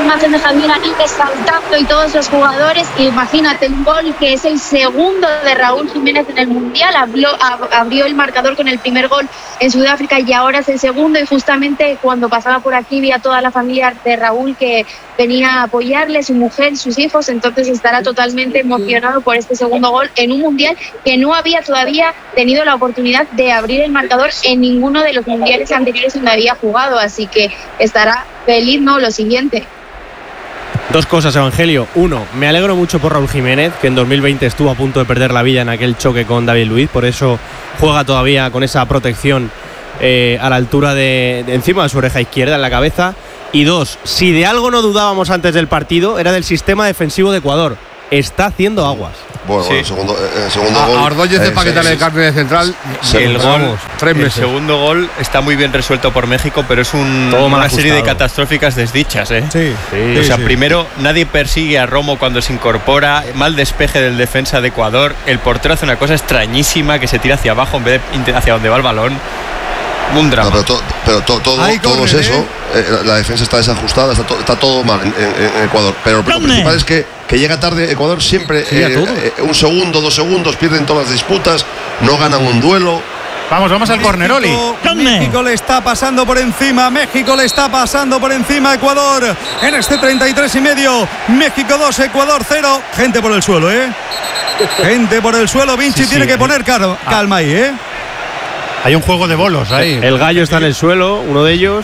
imagen de Javier Aguirre saltando y todos los jugadores. Imagínate, un gol que es el segundo de Raúl Jiménez en el Mundial. Abrió, abrió el marcador con el primer gol en Sudáfrica y ahora es el segundo. Y justamente cuando pasaba por aquí vi a toda la familia de Raúl que venía a apoyarle, su mujer, sus hijos. Entonces estará totalmente emocionado por este segundo gol en un Mundial que no había todavía tenido la oportunidad de abrir el marcador en ninguno de los mundiales anteriores donde había jugado. Así que estará feliz, ¿no? Lo siguiente. Dos cosas, Evangelio. Uno, me alegro mucho por Raúl Jiménez, que en dos mil veinte estuvo a punto de perder la vida en aquel choque con David Luiz, por eso juega todavía con esa protección eh, a la altura de, de encima de su oreja izquierda, en la cabeza. Y dos, si de algo no dudábamos antes del partido, era del sistema defensivo de Ecuador. Está haciendo aguas. Bueno, sí. bueno, el segundo, el segundo a, gol. A Ordóñez de eh, paquetarle de carne de central. Sí, el, gol, tres meses. el segundo gol está muy bien resuelto por México, pero es un, Todo mal una serie de ajustado. catastróficas desdichas. ¿eh? Sí, Sí, o sea, sí. primero, nadie persigue a Romo cuando se incorpora, mal despeje del defensa de Ecuador, el portero hace una cosa extrañísima que se tira hacia abajo en vez de hacia donde va el balón. Un drama. No, pero to, pero to, todo, Ahí todo corre, es eso. Eh, la, la defensa está desajustada, está, to, está todo mal en, en, en Ecuador. Pero lo principal es que, que llega tarde Ecuador siempre. Sí, a eh, todo. eh, un segundo, dos segundos, pierden todas las disputas, no ganan un duelo. Vamos, vamos al córner, Oli. México, México le está pasando por encima. México le está pasando por encima a Ecuador. En este treinta y tres y medio. México dos, Ecuador cero. Gente por el suelo, ¿eh? Gente por el suelo. Vinci Sí, tiene sí, que eh. poner cal- calma ahí, ¿eh? Hay un juego de bolos ahí. El gallo está en el suelo, uno de ellos.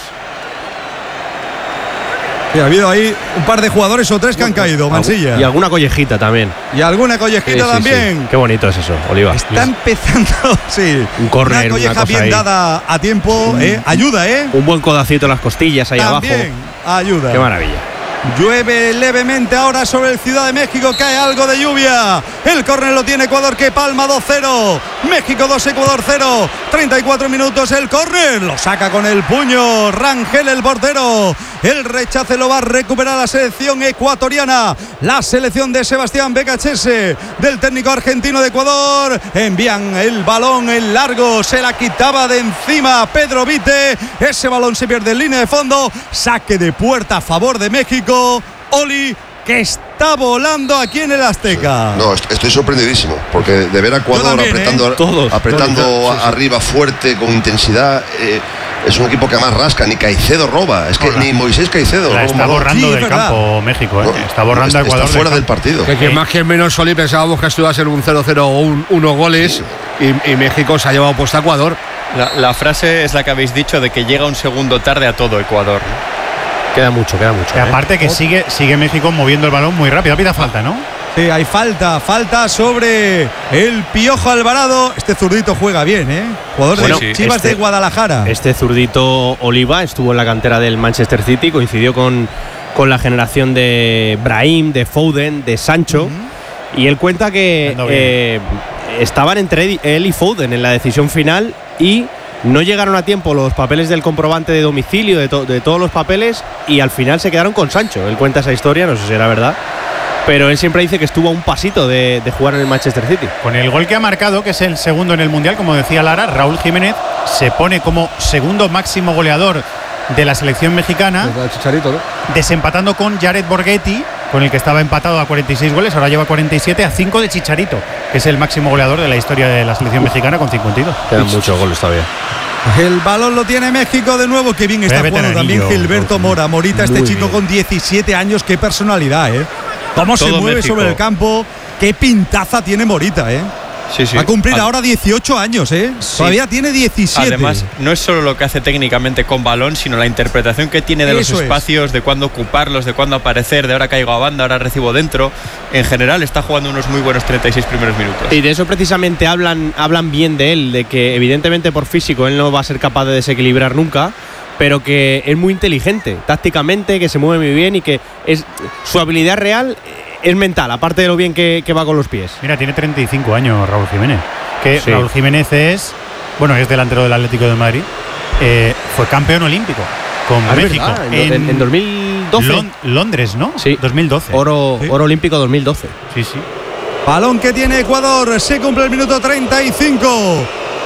Y ha habido ahí un par de jugadores o tres que han caído, Mansilla. Y alguna collejita también. Y alguna collejita Sí, sí, también. sí. Qué bonito es eso, Oliva. Está empezando, sí. Un córner, una colleja una cosa bien ahí. dada a tiempo, ¿eh? Ayuda, ¿eh? Un buen codacito en las costillas ahí También abajo. ayuda. Qué maravilla. Llueve levemente ahora sobre el Ciudad de México, cae algo de lluvia. El córner lo tiene Ecuador, que palma dos cero. México dos, Ecuador cero. treinta y cuatro minutos el córner. Lo saca con el puño Rangel, el portero. El rechace lo va a recuperar la selección ecuatoriana. La selección de Sebastián Becachese, del técnico argentino de Ecuador. Envían el balón en largo. Se la quitaba de encima Pedro Vite. Ese balón se pierde en línea de fondo. Saque de puerta a favor de México. Oli, que está volando aquí en el Azteca. No, est- estoy sorprendidísimo, porque de ver a Ecuador también, apretando, ¿eh? Todos, apretando todos, sí, sí. arriba fuerte, con intensidad. eh, es un equipo que además rasca, ni Caicedo roba. Es que Borra. ni Moisés Caicedo La roba un está balón. borrando Sí, es del verdad. campo México, ¿eh? No, está borrando está, a Ecuador está fuera del, campo. partido. Que, que más que menos, Soli, pensábamos que esto iba a ser un cero cero o un uno goles y, y México se ha llevado puesto a Ecuador. La, la frase es la que habéis dicho de que llega un segundo tarde a todo Ecuador. Queda mucho, queda mucho. Y ¿eh? aparte que sigue, sigue México moviendo el balón muy rápido. Pida falta, ¿no? Sí, hay falta, falta sobre el Piojo Alvarado. Este zurdito juega bien, ¿eh? Jugador Bueno, de Chivas este- de Guadalajara. Este zurdito Oliva estuvo en la cantera del Manchester City, coincidió con, con la generación de Brahim, de Foden, de Sancho. Y él cuenta que Ando bien. eh, estaban entre él y Foden en la decisión final y no llegaron a tiempo los papeles del comprobante de domicilio, de, to- de todos los papeles, y al final se quedaron con Sancho. Él cuenta esa historia, no sé si era verdad, pero él siempre dice que estuvo a un pasito de, de jugar en el Manchester City. Con el gol que ha marcado, que es el segundo en el Mundial, como decía Lara, Raúl Jiménez se pone como segundo máximo goleador de la selección mexicana, El Chicharito, ¿no? desempatando con Jared Borghetti, con el que estaba empatado a cuarenta y seis goles, ahora lleva cuarenta y siete, a cinco de Chicharito, que es el máximo goleador de la historia de la selección mexicana con cincuenta y dos. Quedan muchos goles todavía. El balón lo tiene México de nuevo. Qué bien está Debe jugando tener también anillo, Gilberto Mora. Morita, este Muy chico bien. con diecisiete años. Qué personalidad, ¿eh? Cómo se Todo mueve México. sobre el campo. Qué pintaza tiene Morita, ¿eh? Sí, sí. Va a cumplir Ad- ahora dieciocho años, ¿eh? Sí. Todavía tiene diecisiete. Además, no es solo lo que hace técnicamente con balón, sino la interpretación que tiene de Eso los es. espacios, de cuándo ocuparlos, de cuándo aparecer, de ahora caigo a banda, ahora recibo dentro. En general, está jugando unos muy buenos treinta y seis primeros minutos. Y de eso precisamente hablan, hablan bien de él, de que evidentemente por físico él no va a ser capaz de desequilibrar nunca, pero que es muy inteligente tácticamente, que se mueve muy bien y que es su habilidad real es mental, aparte de lo bien que, que va con los pies. Mira, tiene treinta y cinco años Raúl Jiménez. Que Sí. Raúl Jiménez es, bueno, es delantero del Atlético de Madrid. Eh, fue campeón olímpico con Ah, es México verdad, en, en- en dos mil doce. Lon- Londres, ¿no? Sí. dos mil doce. Oro, Sí. oro olímpico dos mil doce. Sí, sí. Balón que tiene Ecuador. Se cumple el minuto treinta y cinco.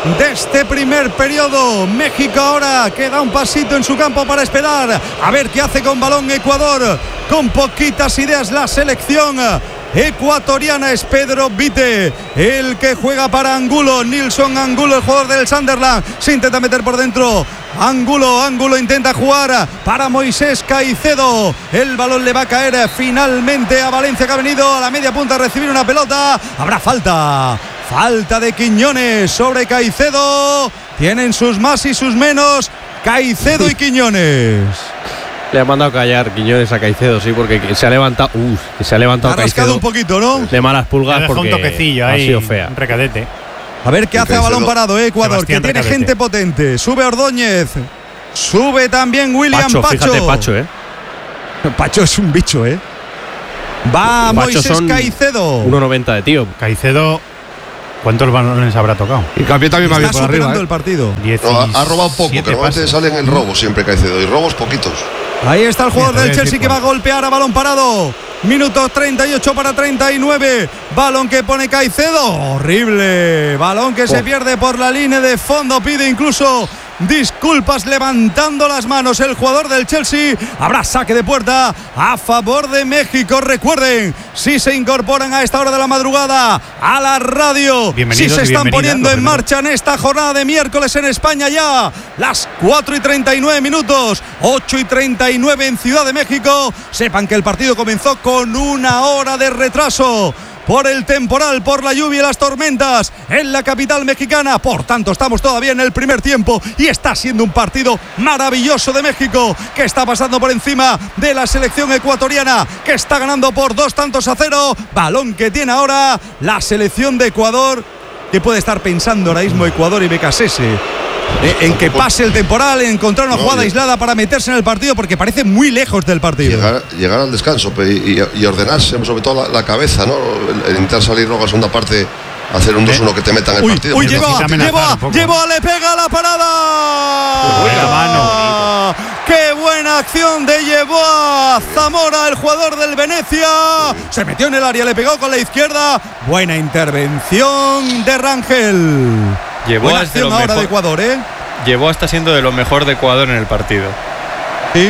de este primer periodo. México ahora que da un pasito en su campo para esperar a ver qué hace con balón Ecuador. Con poquitas ideas la selección ecuatoriana. Es Pedro Vite el que juega para Angulo. Nilson Angulo, el jugador del Sunderland, se intenta meter por dentro. Angulo, Angulo intenta jugar para Moisés Caicedo. El balón le va a caer finalmente a Valencia, que ha venido a la media punta a recibir una pelota. Habrá falta. Falta de Quiñones sobre Caicedo. Tienen sus más y sus menos Caicedo y Quiñones. Le ha mandado callar Quiñones a Caicedo, sí, porque se ha levantado. Uh, se ha levantado ha rascado Caicedo un poquito, ¿no? De malas pulgas porque un toquecillo ahí, ha sido fea. Un recadete. A ver qué hace a balón parado, ¿eh? Ecuador, Sebastián que tiene Recadete. gente potente. Sube Ordóñez. Sube también William Pacho, Pacho. fíjate, Pacho, ¿eh? Pacho es un bicho, ¿eh? Va Pacho Moisés son Caicedo. uno noventa de tío. Caicedo, ¿cuántos balones habrá tocado? Y Capi también va bien Está por arriba. superando ¿eh? el partido. No, ha, ha robado poco, que normalmente pases. sale en el robo siempre Caicedo, y robos poquitos. Ahí está el jugador Bien, del te voy a Chelsea decir que va a golpear a balón parado. Minuto treinta y ocho para treinta y nueve. Balón que pone Caicedo. Horrible. Balón que se pierde por la línea de fondo. Pide incluso disculpas levantando las manos el jugador del Chelsea. Habrá saque de puerta a favor de México. Recuerden, si se incorporan a esta hora de la madrugada a la radio, si se están poniendo en marcha en esta jornada de miércoles en España, ya las cuatro y treinta y nueve minutos, ocho y treinta y nueve en Ciudad de México, sepan que el partido comenzó con una hora de retraso por el temporal, por la lluvia y las tormentas en la capital mexicana. Por tanto, estamos todavía en el primer tiempo y está siendo un partido maravilloso de México, que está pasando por encima de la selección ecuatoriana, que está ganando por dos tantos a cero. Balón que tiene ahora la selección de Ecuador, que puede estar pensando ahora mismo Ecuador y Becasese en que pase el temporal, en encontrar una No, jugada yo- aislada para meterse en el partido, porque parece muy lejos del partido. Llegar, llegar al descanso pe- y, y- y ordenarse, sobre todo la, la cabeza, ¿no? El, el intentar salir luego a la segunda parte, hacer un dos uno que te meta en el Uy, partido. uy, Porque lleva, necesita amenazar lleva, un poco. lleva, le pega a la parada. Buena mano. Qué buena acción de Yeboah. Zamora, el jugador del Venecia. Se metió en el área, le pegó con la izquierda. Buena intervención de Rangel. Llevó Buena hasta lo acción ahora mejor. de Ecuador, ¿eh? Llevó hasta siendo de lo mejor de Ecuador en el partido. Sí.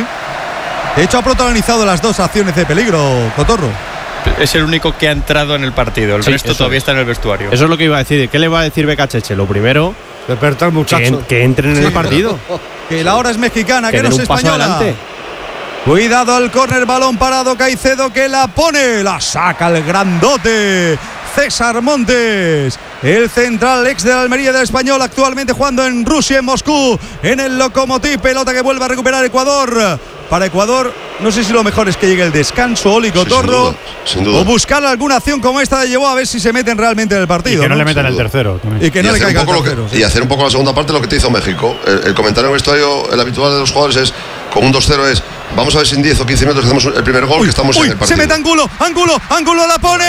De hecho, ha protagonizado las dos acciones de peligro, Cotorro. Es el único que ha entrado en el partido. El Sí, resto eso todavía es. está en el vestuario. Eso es lo que iba a decir. ¿Qué le va a decir Becacheche? Lo primero, Despertar, que, muchacho. en- que entren en el partido. Que la hora es mexicana, que, Que no den es un paso española. adelante. Cuidado al córner, balón parado, Caicedo que la pone, la saca el grandote César Montes, el central ex de la Almería del Español, actualmente jugando en Rusia, en Moscú, en el Lokomotiv. Pelota que vuelve a recuperar Ecuador. Para Ecuador, no sé si lo mejor es que llegue el descanso, Oli Sí, sin Cotorro, duda, sin duda. o buscar alguna acción como esta de Llevó, a ver si se meten realmente en el Y partido. que no, le metan Sin el duda. tercero. también. Y que no y, le hacer un caiga el poco lo que- tercero, sí. y hacer un poco la segunda parte lo que te hizo México. El, el comentario en el vestuario, el habitual de los jugadores es, con un dos cero es, vamos a ver si en diez o quince minutos hacemos el primer gol, que estamos Uy, en el partido. se mete Angulo, Angulo, Angulo la pone,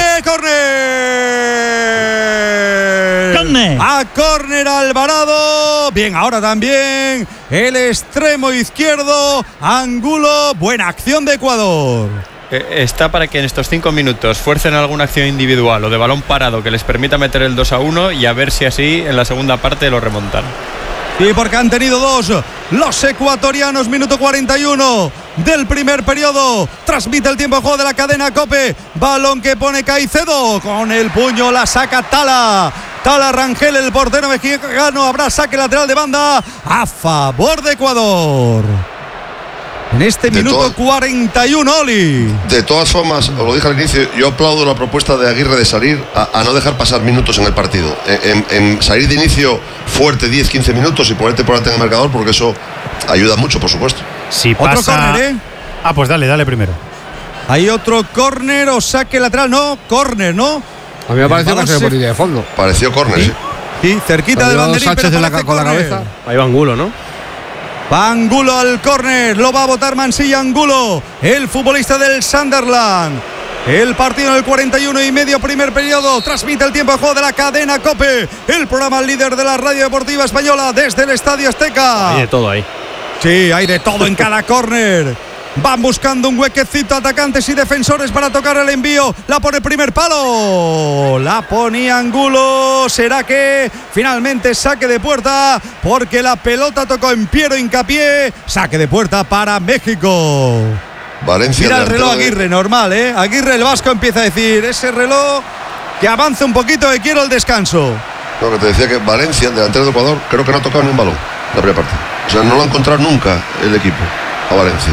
córner. Córner. A córner Alvarado. Bien, ahora también el extremo izquierdo, Angulo. Buena acción de Ecuador. Eh, Está para que en estos cinco minutos fuercen alguna acción individual o de balón parado que les permita meter el dos a uno y a ver si así en la segunda parte lo remontan. Y porque han tenido dos los ecuatorianos, minuto cuarenta y uno del primer periodo. Transmite el tiempo de juego de la cadena COPE. Balón que pone Caicedo. Con el puño la saca Tala. Tala Rangel, el portero mexicano. Habrá saque lateral de banda a favor de Ecuador. En este De minuto todo- cuarenta y uno, Oli. De todas formas, os lo dije al inicio, yo aplaudo la propuesta de Aguirre de salir a, a no dejar pasar minutos en el partido. En, en- en salir de inicio fuerte diez quince minutos y ponerte por delante en el marcador, porque eso ayuda mucho, por supuesto. Si Otro pasa. córner, ¿eh? Ah, pues dale, dale primero. Hay otro córner o saque lateral. No, córner, ¿no? A mí me pareció que balón se se- por línea de fondo. Pareció córner, sí. Sí, cerquita del Salió banderín, Sánchez pero en la parece ca- con la córner. cabeza. Ahí va Angulo, ¿no? Va Angulo al córner, lo va a botar Mansilla Angulo, el futbolista del Sunderland. El partido en el cuarenta y uno y medio, primer periodo. Transmite el tiempo de juego de la cadena COPE, el programa líder de la radio deportiva española desde el Estadio Azteca. Hay de todo ahí. Sí, hay de todo en cada córner. Van buscando un huequecito atacantes y defensores para tocar el envío. La pone primer palo. La pone Angulo. ¿Será que finalmente saque de puerta? Porque la pelota tocó en Piero Hincapié. Saque de puerta para México. Valencia. Mira el reloj Aguirre, normal, ¿eh? Aguirre, el vasco, empieza a decir, ese reloj que avance un poquito, que quiero el descanso. Lo que te decía, que Valencia, el delantero de Ecuador, creo que no ha tocado ni un balón la primera parte. O sea, no lo ha encontrado nunca el equipo a Valencia.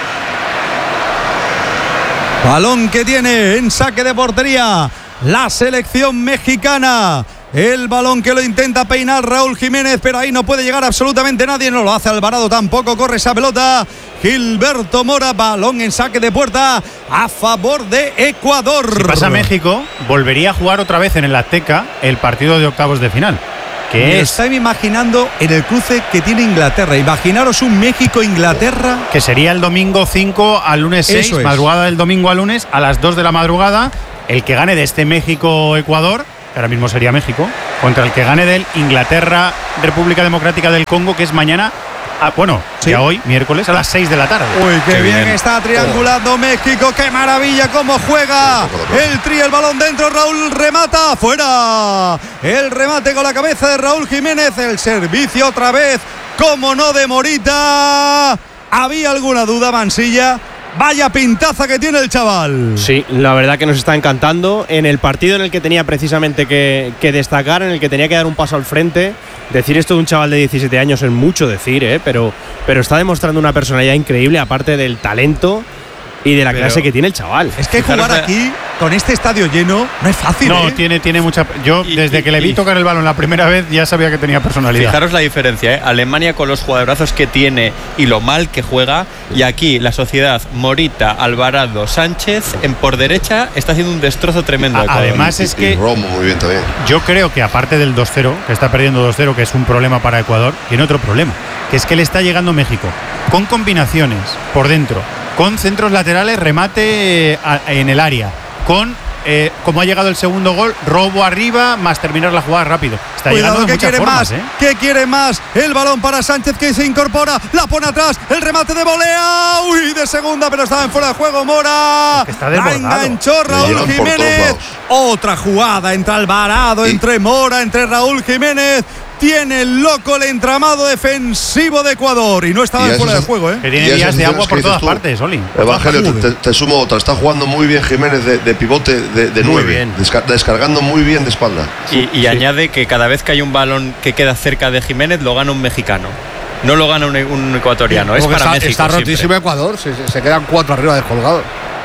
Balón que tiene en saque de portería la selección mexicana. El balón que lo intenta peinar Raúl Jiménez, pero ahí no puede llegar absolutamente nadie. No lo hace Alvarado tampoco. Corre esa pelota Gilberto Mora. Balón en saque de puerta a favor de Ecuador. Si pasa México, volvería a jugar otra vez en el Azteca el partido de octavos de final. Que Me es, estoy imaginando en el cruce que tiene Inglaterra. Imaginaros un México-Inglaterra. Que sería el domingo cinco al lunes seis, Eso es. madrugada del domingo al lunes a las dos de la madrugada. El que gane de este México-Ecuador, que ahora mismo sería México, contra el que gane del Inglaterra-República Democrática del Congo, que es mañana, a, bueno, ¿Sí? ya hoy, miércoles, a las seis de la tarde. Uy, qué, Qué bien. bien. Está triangulando oh. México. Qué maravilla cómo juega. El tri, el balón dentro. Raúl remata. Fuera. El remate con la cabeza de Raúl Jiménez. El servicio otra vez. Como no, de Morita. ¿Había alguna duda, Mansilla? Vaya pintaza que tiene el chaval. Sí, la verdad que nos está encantando. En el partido en el que tenía precisamente que, que destacar, en el que tenía que dar un paso al frente. Decir esto de un chaval de diecisiete años es mucho decir, ¿eh? pero, pero está demostrando una personalidad increíble, aparte del talento y de la Pero clase que tiene el chaval. Es que Fijaros jugar de- aquí con este estadio lleno no es fácil. No, ¿eh? tiene, tiene mucha. Yo, Y- desde y- que le vi y- tocar el balón la primera vez, ya sabía que tenía personalidad. Fijaros la diferencia, ¿eh? Alemania con los jugadorazos que tiene y lo mal que juega, y aquí la sociedad Morita, Alvarado, Sánchez en por derecha está haciendo un destrozo tremendo. A- Ecuador. además es Y que Romo muy bien también. yo creo que aparte del dos cero, que está perdiendo dos cero, que es un problema para Ecuador, tiene otro problema, que es que le está llegando México con combinaciones por dentro, con centros laterales, remate eh, a- en el área, con eh, como ha llegado el segundo gol, robo arriba más terminar la jugada rápido. Está llegando Cuidado, de que muchas quiere formas, más, ¿eh? que quiere más. El balón para Sánchez, que se incorpora, la pone atrás, el remate de volea, uy, de segunda, pero estaba en fuera de juego Mora. Es que está La desbordado. enganchó Le Raúl llegan por todos Jiménez. lados. Otra jugada entre Alvarado, Y- entre Mora, entre Raúl Jiménez. Tiene loco el entramado defensivo de Ecuador y no estaba Y en a fuera de esas- juego, ¿eh? Que Y tiene esas días de acciones agua que por dices todas tú, partes, Oli. Evangelio, te, Joder. te- te sumo otra. Está jugando muy bien Jiménez de, de pivote de, de nueve. bien. Desca- descargando muy bien de espalda. Y, y añade que cada vez que hay un balón que queda cerca de Jiménez lo gana un mexicano. No lo gana un, un ecuatoriano, es Porque para está, México. está siempre. rotísimo Ecuador. Se, se- se quedan cuatro arriba descolgados.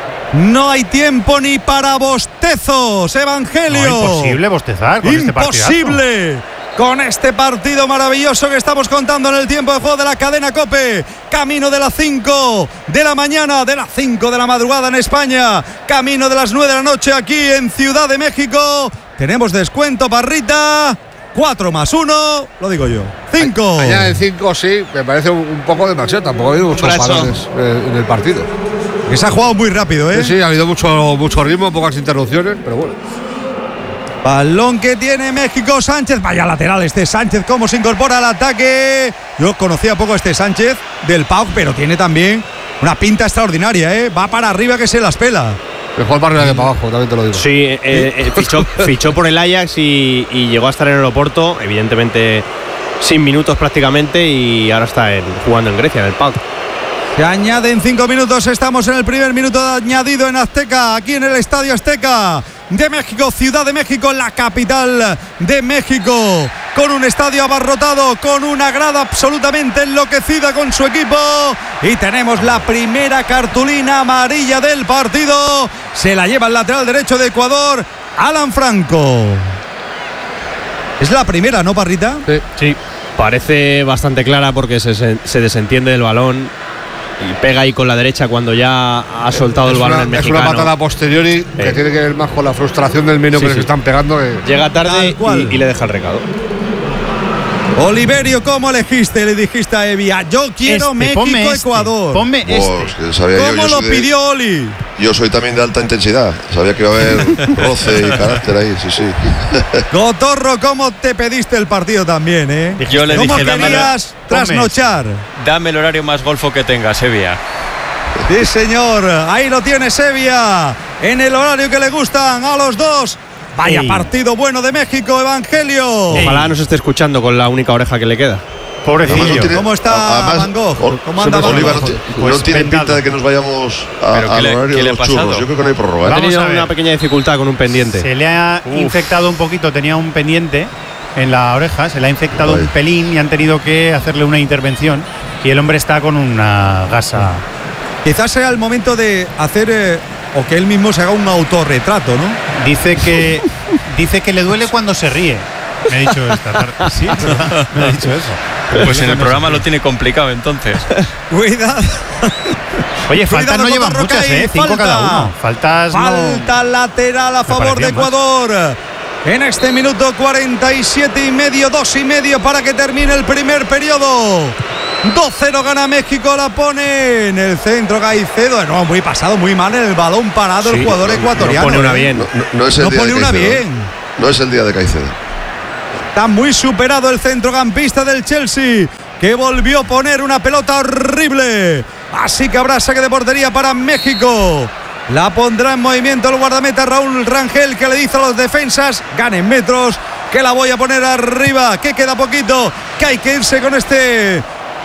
No hay tiempo ni para bostezos, Evangelio. No, imposible bostezar con este partidazo. Imposible. Con este partido maravilloso que estamos contando en el tiempo de juego de la cadena COPE. Camino de las cinco de la mañana, de las cinco de la madrugada en España. Camino de las nueve de la noche aquí en Ciudad de México. Tenemos descuento, Parrita. cuatro más uno, lo digo yo. cinco. Mañana en cinco sí, me parece un, un poco demasiado. Tampoco ha habido muchos Brazo. balones eh, en el partido. Que se ha jugado muy rápido, ¿eh? Sí, sí, ha habido mucho, mucho ritmo, pocas interrupciones, pero bueno. Balón que tiene México, Sánchez. Vaya lateral este Sánchez, cómo se incorpora al ataque. Yo conocía poco a este Sánchez del P A O K, pero tiene también una pinta extraordinaria, ¿eh? Va para arriba que se las pela. Mejor para arriba que para abajo, también te lo digo. Sí, eh, eh, fichó, fichó por el Ajax y, y llegó a estar en el Oporto, evidentemente sin minutos prácticamente, y ahora está en- jugando en Grecia, en el P A O K. Se añaden cinco minutos, estamos en el primer minuto de añadido en Azteca, aquí en el Estadio Azteca de México, Ciudad de México, la capital de México, con un estadio abarrotado, con una grada absolutamente enloquecida con su equipo, y tenemos la primera cartulina amarilla del partido. Se la lleva el lateral derecho de Ecuador, Alan Franco. Es la primera, ¿no, Parrita? Sí. Sí, parece bastante clara porque se, se, se desentiende del balón y pega ahí con la derecha cuando ya ha soltado Es el balón una, el es mexicano. una patada posteriori que Sí. tiene que ver más con la frustración del menú Sí, que sí. les están pegando. Que Llega tarde Tal cual. y, y le deja el recado. Oliverio, ¿cómo elegiste? Le dijiste a Evia, yo quiero Este, ponme este, México-Ecuador. ponme Pues, este. que sabía yo, ¿Cómo yo lo soy de- pidió Oli? Yo soy también de alta intensidad. Sabía que iba a haber roce y carácter ahí, sí, sí. Cotorro, ¿cómo te pediste el partido también, eh? Yo le ¿Cómo dije, dámelo, querías trasnochar? dame el horario más golfo que tengas, Sevilla. Sí, señor. Ahí lo tiene Sevilla. En el horario que le gustan a los dos. Vaya Ey. partido bueno de México, Evangelio. Ey. Ojalá nos esté escuchando con la única oreja que le queda. Pobrecillo. Además, no tiene- ¿Cómo está además, Van Gogh? o- ¿Cómo anda Van Oliva Gogh? no, ti- Pues no tiene vendado. pinta de que nos vayamos a- ¿Pero qué al le- horario qué de le ha los pasado? churros. Yo creo que no hay prórroga. ¿eh? Ha Vamos tenido a ver. una pequeña dificultad con un pendiente. Se le ha Uf. infectado un poquito, tenía un pendiente en la oreja, se le ha infectado Ay. un pelín y han tenido que hacerle una intervención y el hombre está con una gasa. Quizás sea el momento de hacer eh, o que él mismo se haga un autorretrato, ¿no? Dice que dice que le duele cuando se ríe. Me ha dicho esta tarde. Sí, ¿verdad? Me ha dicho eso. Pues en el programa lo tiene complicado entonces. Cuidado. Oye, faltas Cuidado no llevan con muchas, Roca y ¿eh? Cinco falta. cada uno. Faltas no. Falta lateral a Me favor de parecía más. Ecuador. En este minuto cuarenta y siete y medio, dos y medio para que termine el primer periodo. dos cero gana México, la pone en el centro Caicedo. No, muy pasado, muy mal en el balón parado el Sí, jugador no- ecuatoriano. no pone una ¿eh? bien. No, no- no es el No día pone de una Caicedo. bien. No es el día de Caicedo. Está muy superado el centrocampista del Chelsea, que volvió a poner una pelota horrible. Así que habrá saque de portería para México. La pondrá en movimiento el guardameta Raúl Rangel, que le dice a los defensas: ganen metros, que la voy a poner arriba, que queda poquito, que hay que irse con este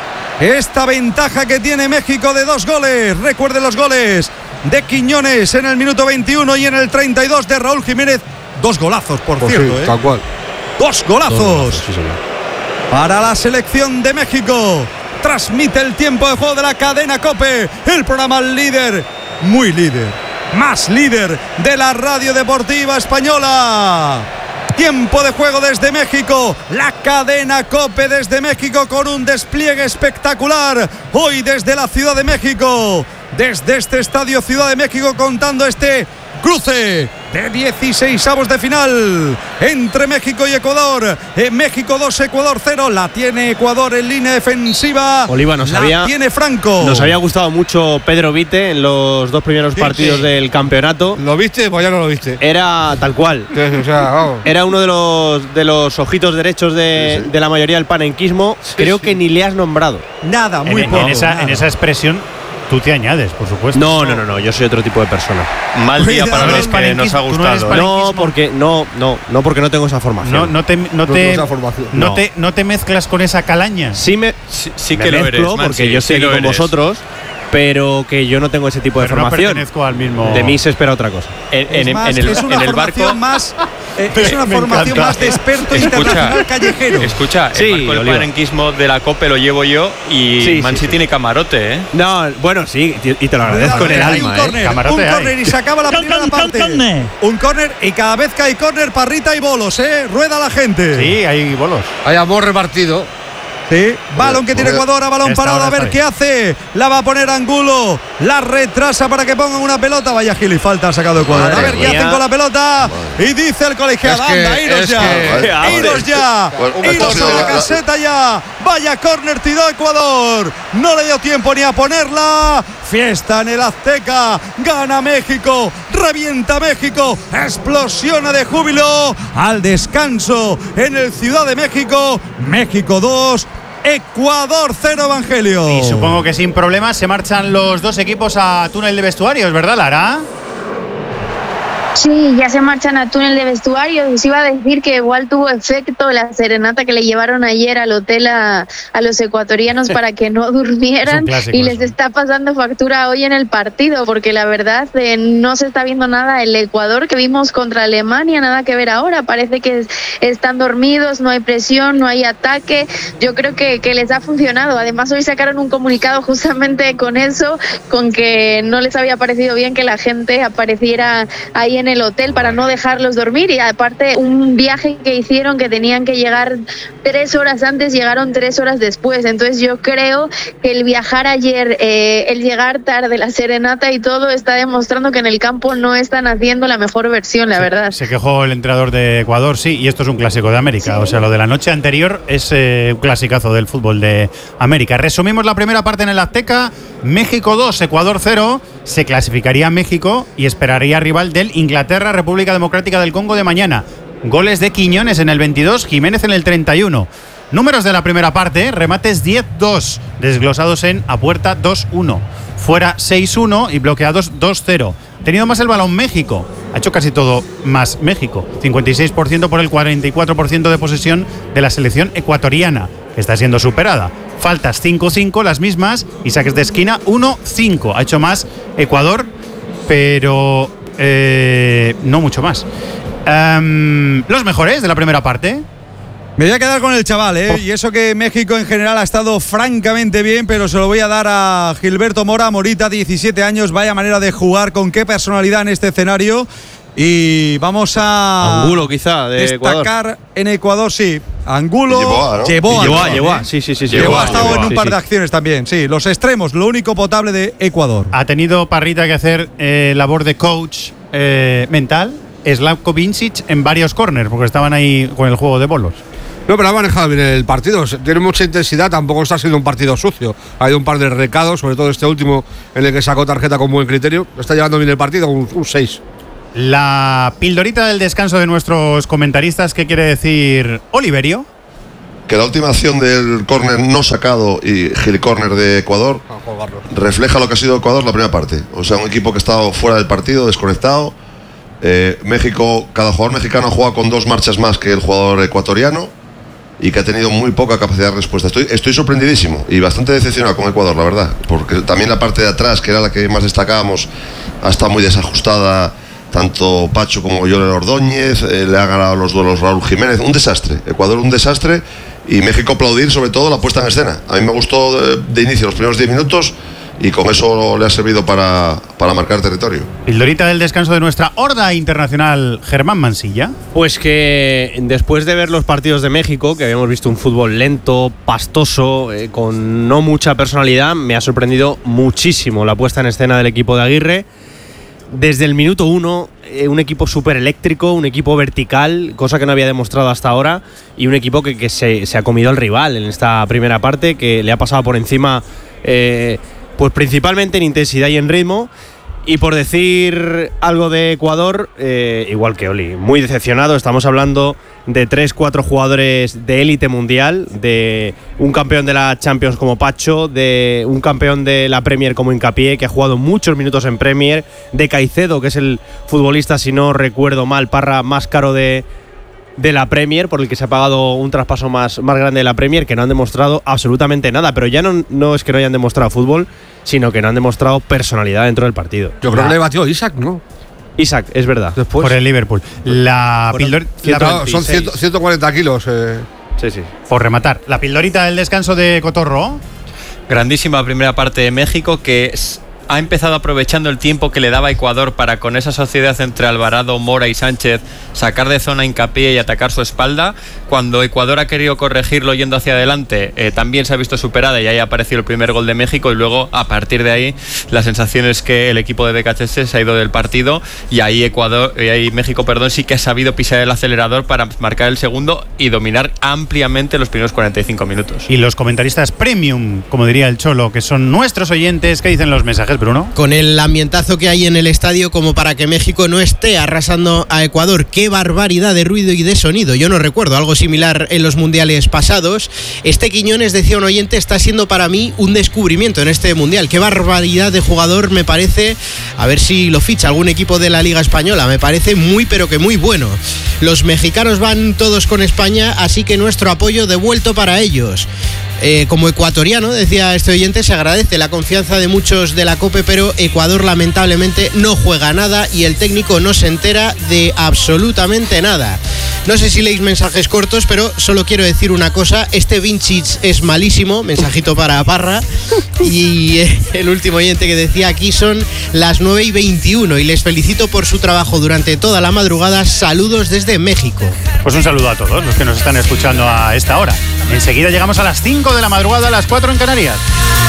esta ventaja que tiene México de dos goles. Recuerde los goles de Quiñones en el minuto veintiuno y en el treinta y dos de Raúl Jiménez. Dos golazos, por Pues sí, cierto, ¿eh? tal cual. Dos golazos. Dos golazos, sí, señor. Para la selección de México. Transmite el tiempo de juego de la cadena COPE, el programa líder, muy líder, más líder de la radio deportiva española. Tiempo de juego desde México, la cadena COPE desde México con un despliegue espectacular. Hoy desde la Ciudad de México, desde este estadio Ciudad de México, contando este cruce de dieciseisavos de final entre México y Ecuador. En México dos, Ecuador cero. La tiene Ecuador en línea defensiva. Oliva, nos la había- tiene Franco. Nos había gustado mucho Pedro Vite en los dos primeros Sí, partidos sí. del campeonato. ¿Lo viste? Pues ya no lo viste. Era tal cual. O sea, vamos. Era uno de los de los ojitos derechos de, Sí, sí. de la mayoría del panenquismo. Creo que ni le has nombrado. Nada, muy en, poco. en esa, nada. en esa expresión tú te añades, por supuesto. No, no, no, no. Yo soy otro tipo de persona. Mal día Cuidado. para No los eres que palenquismo, nos ha tú no eres gustado. ¿eh? No, Palenquismo. porque no, no, no porque no tengo esa formación. No, no te, no No te, tengo esa formación. no No. te, no te mezclas con esa calaña. Sí me, Sí, sí me que lo mezclo eres, porque Mansi, yo estoy sí aquí lo con eres. vosotros, pero que yo no tengo ese tipo de Pero no formación. pertenezco al mismo. De mí se espera otra cosa. En, Es en- más, en el, es una en el formación barco. más, eh, es una Me formación encanta. más de experto Escucha, internacional callejero. escucha, Sí, el barco del Oliva. panenquismo de la COPE lo llevo yo y Sí, sí, Mansi sí. tiene camarote, ¿eh? No, bueno, sí, y te lo agradezco en el Hay alma, un ¿eh? córner, Camarote un hay. córner y se acaba la primera parte. Un córner y cada vez que hay córner, parrita y bolos, ¿eh? Rueda la gente. Sí, hay bolos. Hay amor repartido. Sí, balón que tiene Joder. Ecuador, a balón Esta parado, a hora ver está qué hace. La va a poner Angulo, la retrasa para que pongan una pelota. Vaya gil y falta ha sacado Ecuador. Madre A ver qué mía. hacen con la pelota. Y dice el colegiado: Es que- anda, iros es ya. que- Iros ya. Bueno, Iros esto ha sido a la la- caseta ya. Vaya córner tiró Ecuador. No le dio tiempo ni a ponerla. Fiesta en el Azteca. Gana México. Revienta México. Explosiona de júbilo. Al descanso en el Ciudad de México. México dos. Ecuador cero, Evangelio. Y supongo que sin problemas se marchan los dos equipos a túnel de vestuarios, ¿verdad, Lara? Sí, ya se marchan a túnel de vestuario. Os iba a decir que igual tuvo efecto la serenata que le llevaron ayer al hotel a, a los ecuatorianos para que no durmieran, Es un clásico y les eso. está pasando factura hoy en el partido, porque la verdad eh, no se está viendo nada. El Ecuador que vimos contra Alemania, nada que ver ahora. Parece que es- están dormidos, no hay presión, no hay ataque. Yo creo que, que les ha funcionado. Además, hoy sacaron un comunicado justamente con eso, con que no les había parecido bien que la gente apareciera ahí en el hotel para no dejarlos dormir, y aparte un viaje que hicieron que tenían que llegar tres horas antes, llegaron tres horas después. Entonces yo creo que el viajar ayer, eh, el llegar tarde, la serenata y todo está demostrando que en el campo no están haciendo la mejor versión, la verdad. Se quejó el entrenador de Ecuador, sí, y esto es un clásico de América. O sea, lo de la noche anterior es eh, un clasicazo del fútbol de América. Resumimos la primera parte en el Azteca. México dos, Ecuador cero. Se clasificaría México y esperaría rival del Inglaterra, República Democrática del Congo de mañana. Goles de Quiñones en el veintidós, Jiménez en el treinta y uno. Números de la primera parte: remates diez dos, desglosados en a puerta dos uno, fuera seis uno y bloqueados dos cero. Ha tenido más el balón México, ha hecho casi todo más México, cincuenta y seis por ciento por el cuarenta y cuatro por ciento de posesión de la selección ecuatoriana, que está siendo superada. Faltas cinco cinco, las mismas, y saques de esquina uno cinco. Ha hecho más Ecuador, pero eh, no mucho más. Um, los mejores de la primera parte. Me voy a quedar con el chaval, ¿eh? Oh. Y eso que México en general ha estado francamente bien, pero se lo voy a dar a Gilberto Mora. Morita, diecisiete años, vaya manera de jugar, con qué personalidad en este escenario. Y vamos a Angulo, quizá, de destacar Ecuador. En Ecuador, sí. Angulo llevó, ¿no? llevó, llevó, a, llevó, sí, sí, sí, llevó, ha estado llevó, en un sí, par sí. de acciones también, sí. Los extremos, lo único potable de Ecuador. Ha tenido Parrita que hacer eh, labor de coach eh, mental, Slavko Vincic, en varios corners, porque estaban ahí con el juego de bolos. No, pero ha manejado bien el partido. Tiene mucha intensidad, tampoco está siendo un partido sucio. Ha ido un par de recados, sobre todo este último, en el que sacó tarjeta con buen criterio. Está llevando bien el partido, un, un seis. La pildorita del descanso de nuestros comentaristas, ¿qué quiere decir Oliverio? Que la última acción del córner no sacado y Gil córner de Ecuador refleja lo que ha sido Ecuador la primera parte. O sea, un equipo que ha estado fuera del partido, desconectado. Eh, México, cada jugador mexicano juega con dos marchas más que el jugador ecuatoriano y que ha tenido muy poca capacidad de respuesta. Estoy, estoy sorprendidísimo y bastante decepcionado con Ecuador, la verdad, porque también la parte de atrás, que era la que más destacábamos, ha estado muy desajustada. Tanto Pacho como Joel Ordóñez, eh, le ha ganado los duelos Raúl Jiménez. Un desastre. Ecuador un desastre y México aplaudir sobre todo la puesta en escena. A mí me gustó de, de inicio los primeros diez minutos y con eso le ha servido para, para marcar territorio. Pildorita del descanso de nuestra horda internacional, Germán Mansilla. Pues que después de ver los partidos de México, que habíamos visto un fútbol lento, pastoso, eh, con no mucha personalidad, me ha sorprendido muchísimo la puesta en escena del equipo de Aguirre. Desde el minuto uno, eh, un equipo súper eléctrico, un equipo vertical, cosa que no había demostrado hasta ahora, y un equipo que, que se, se ha comido al rival en esta primera parte, que le ha pasado por encima, eh, pues principalmente en intensidad y en ritmo. Y por decir algo de Ecuador, eh, igual que Oli, muy decepcionado. Estamos hablando de tres, cuatro jugadores de élite mundial, de un campeón de la Champions como Pacho, de un campeón de la Premier como Hincapié, que ha jugado muchos minutos en Premier, de Caicedo, que es el futbolista, si no recuerdo mal, Parra, más caro de, de la Premier, por el que se ha pagado un traspaso más, más grande de la Premier, que no han demostrado absolutamente nada. Pero ya no, no es que no hayan demostrado fútbol, sino que no han demostrado personalidad dentro del partido. Yo creo la, que le batió Isaac, ¿no? Isaac, es verdad. Después, por el Liverpool. La pildor, la, son ciento cuarenta kilos. Eh. Sí, sí. Por rematar. La pildorita del descanso de Cotorro. Grandísima primera parte de México, que es, ha empezado aprovechando el tiempo que le daba Ecuador para, con esa sociedad entre Alvarado, Mora y Sánchez, sacar de zona Hincapié y atacar su espalda. Cuando Ecuador ha querido corregirlo yendo hacia adelante, eh, también se ha visto superada y ahí ha aparecido el primer gol de México, y luego a partir de ahí la sensación es que el equipo de Becachese se ha ido del partido, y ahí Ecuador y ahí México, perdón, sí que ha sabido pisar el acelerador para marcar el segundo y dominar ampliamente los primeros cuarenta y cinco minutos. Y los comentaristas premium, como diría el Cholo, que son nuestros oyentes, ¿qué dicen los mensajes, Bruno? Con el ambientazo que hay en el estadio como para que México no esté arrasando a Ecuador. ¡Qué barbaridad de ruido y de sonido! Yo no recuerdo algo similar en los mundiales pasados. Este Quiñones, decía un oyente, está siendo para mí un descubrimiento en este mundial. ¡Qué barbaridad de jugador me parece! A ver si lo ficha algún equipo de la Liga Española. Me parece muy pero que muy bueno. Los mexicanos van todos con España, así que nuestro apoyo devuelto para ellos. Eh, como ecuatoriano, decía este oyente, se agradece la confianza de muchos de la COPE, pero Ecuador lamentablemente no juega nada y el técnico no se entera de absolutamente nada. No sé si leéis mensajes cortos, pero solo quiero decir una cosa: este Vincic es malísimo, mensajito para Parra. Y eh, el último oyente que decía: aquí son las nueve y veintiuno y les felicito por su trabajo durante toda la madrugada. Saludos desde México. Pues un saludo a todos los que nos están escuchando a esta hora. Enseguida llegamos a las cinco de la madrugada, a las cuatro en Canarias.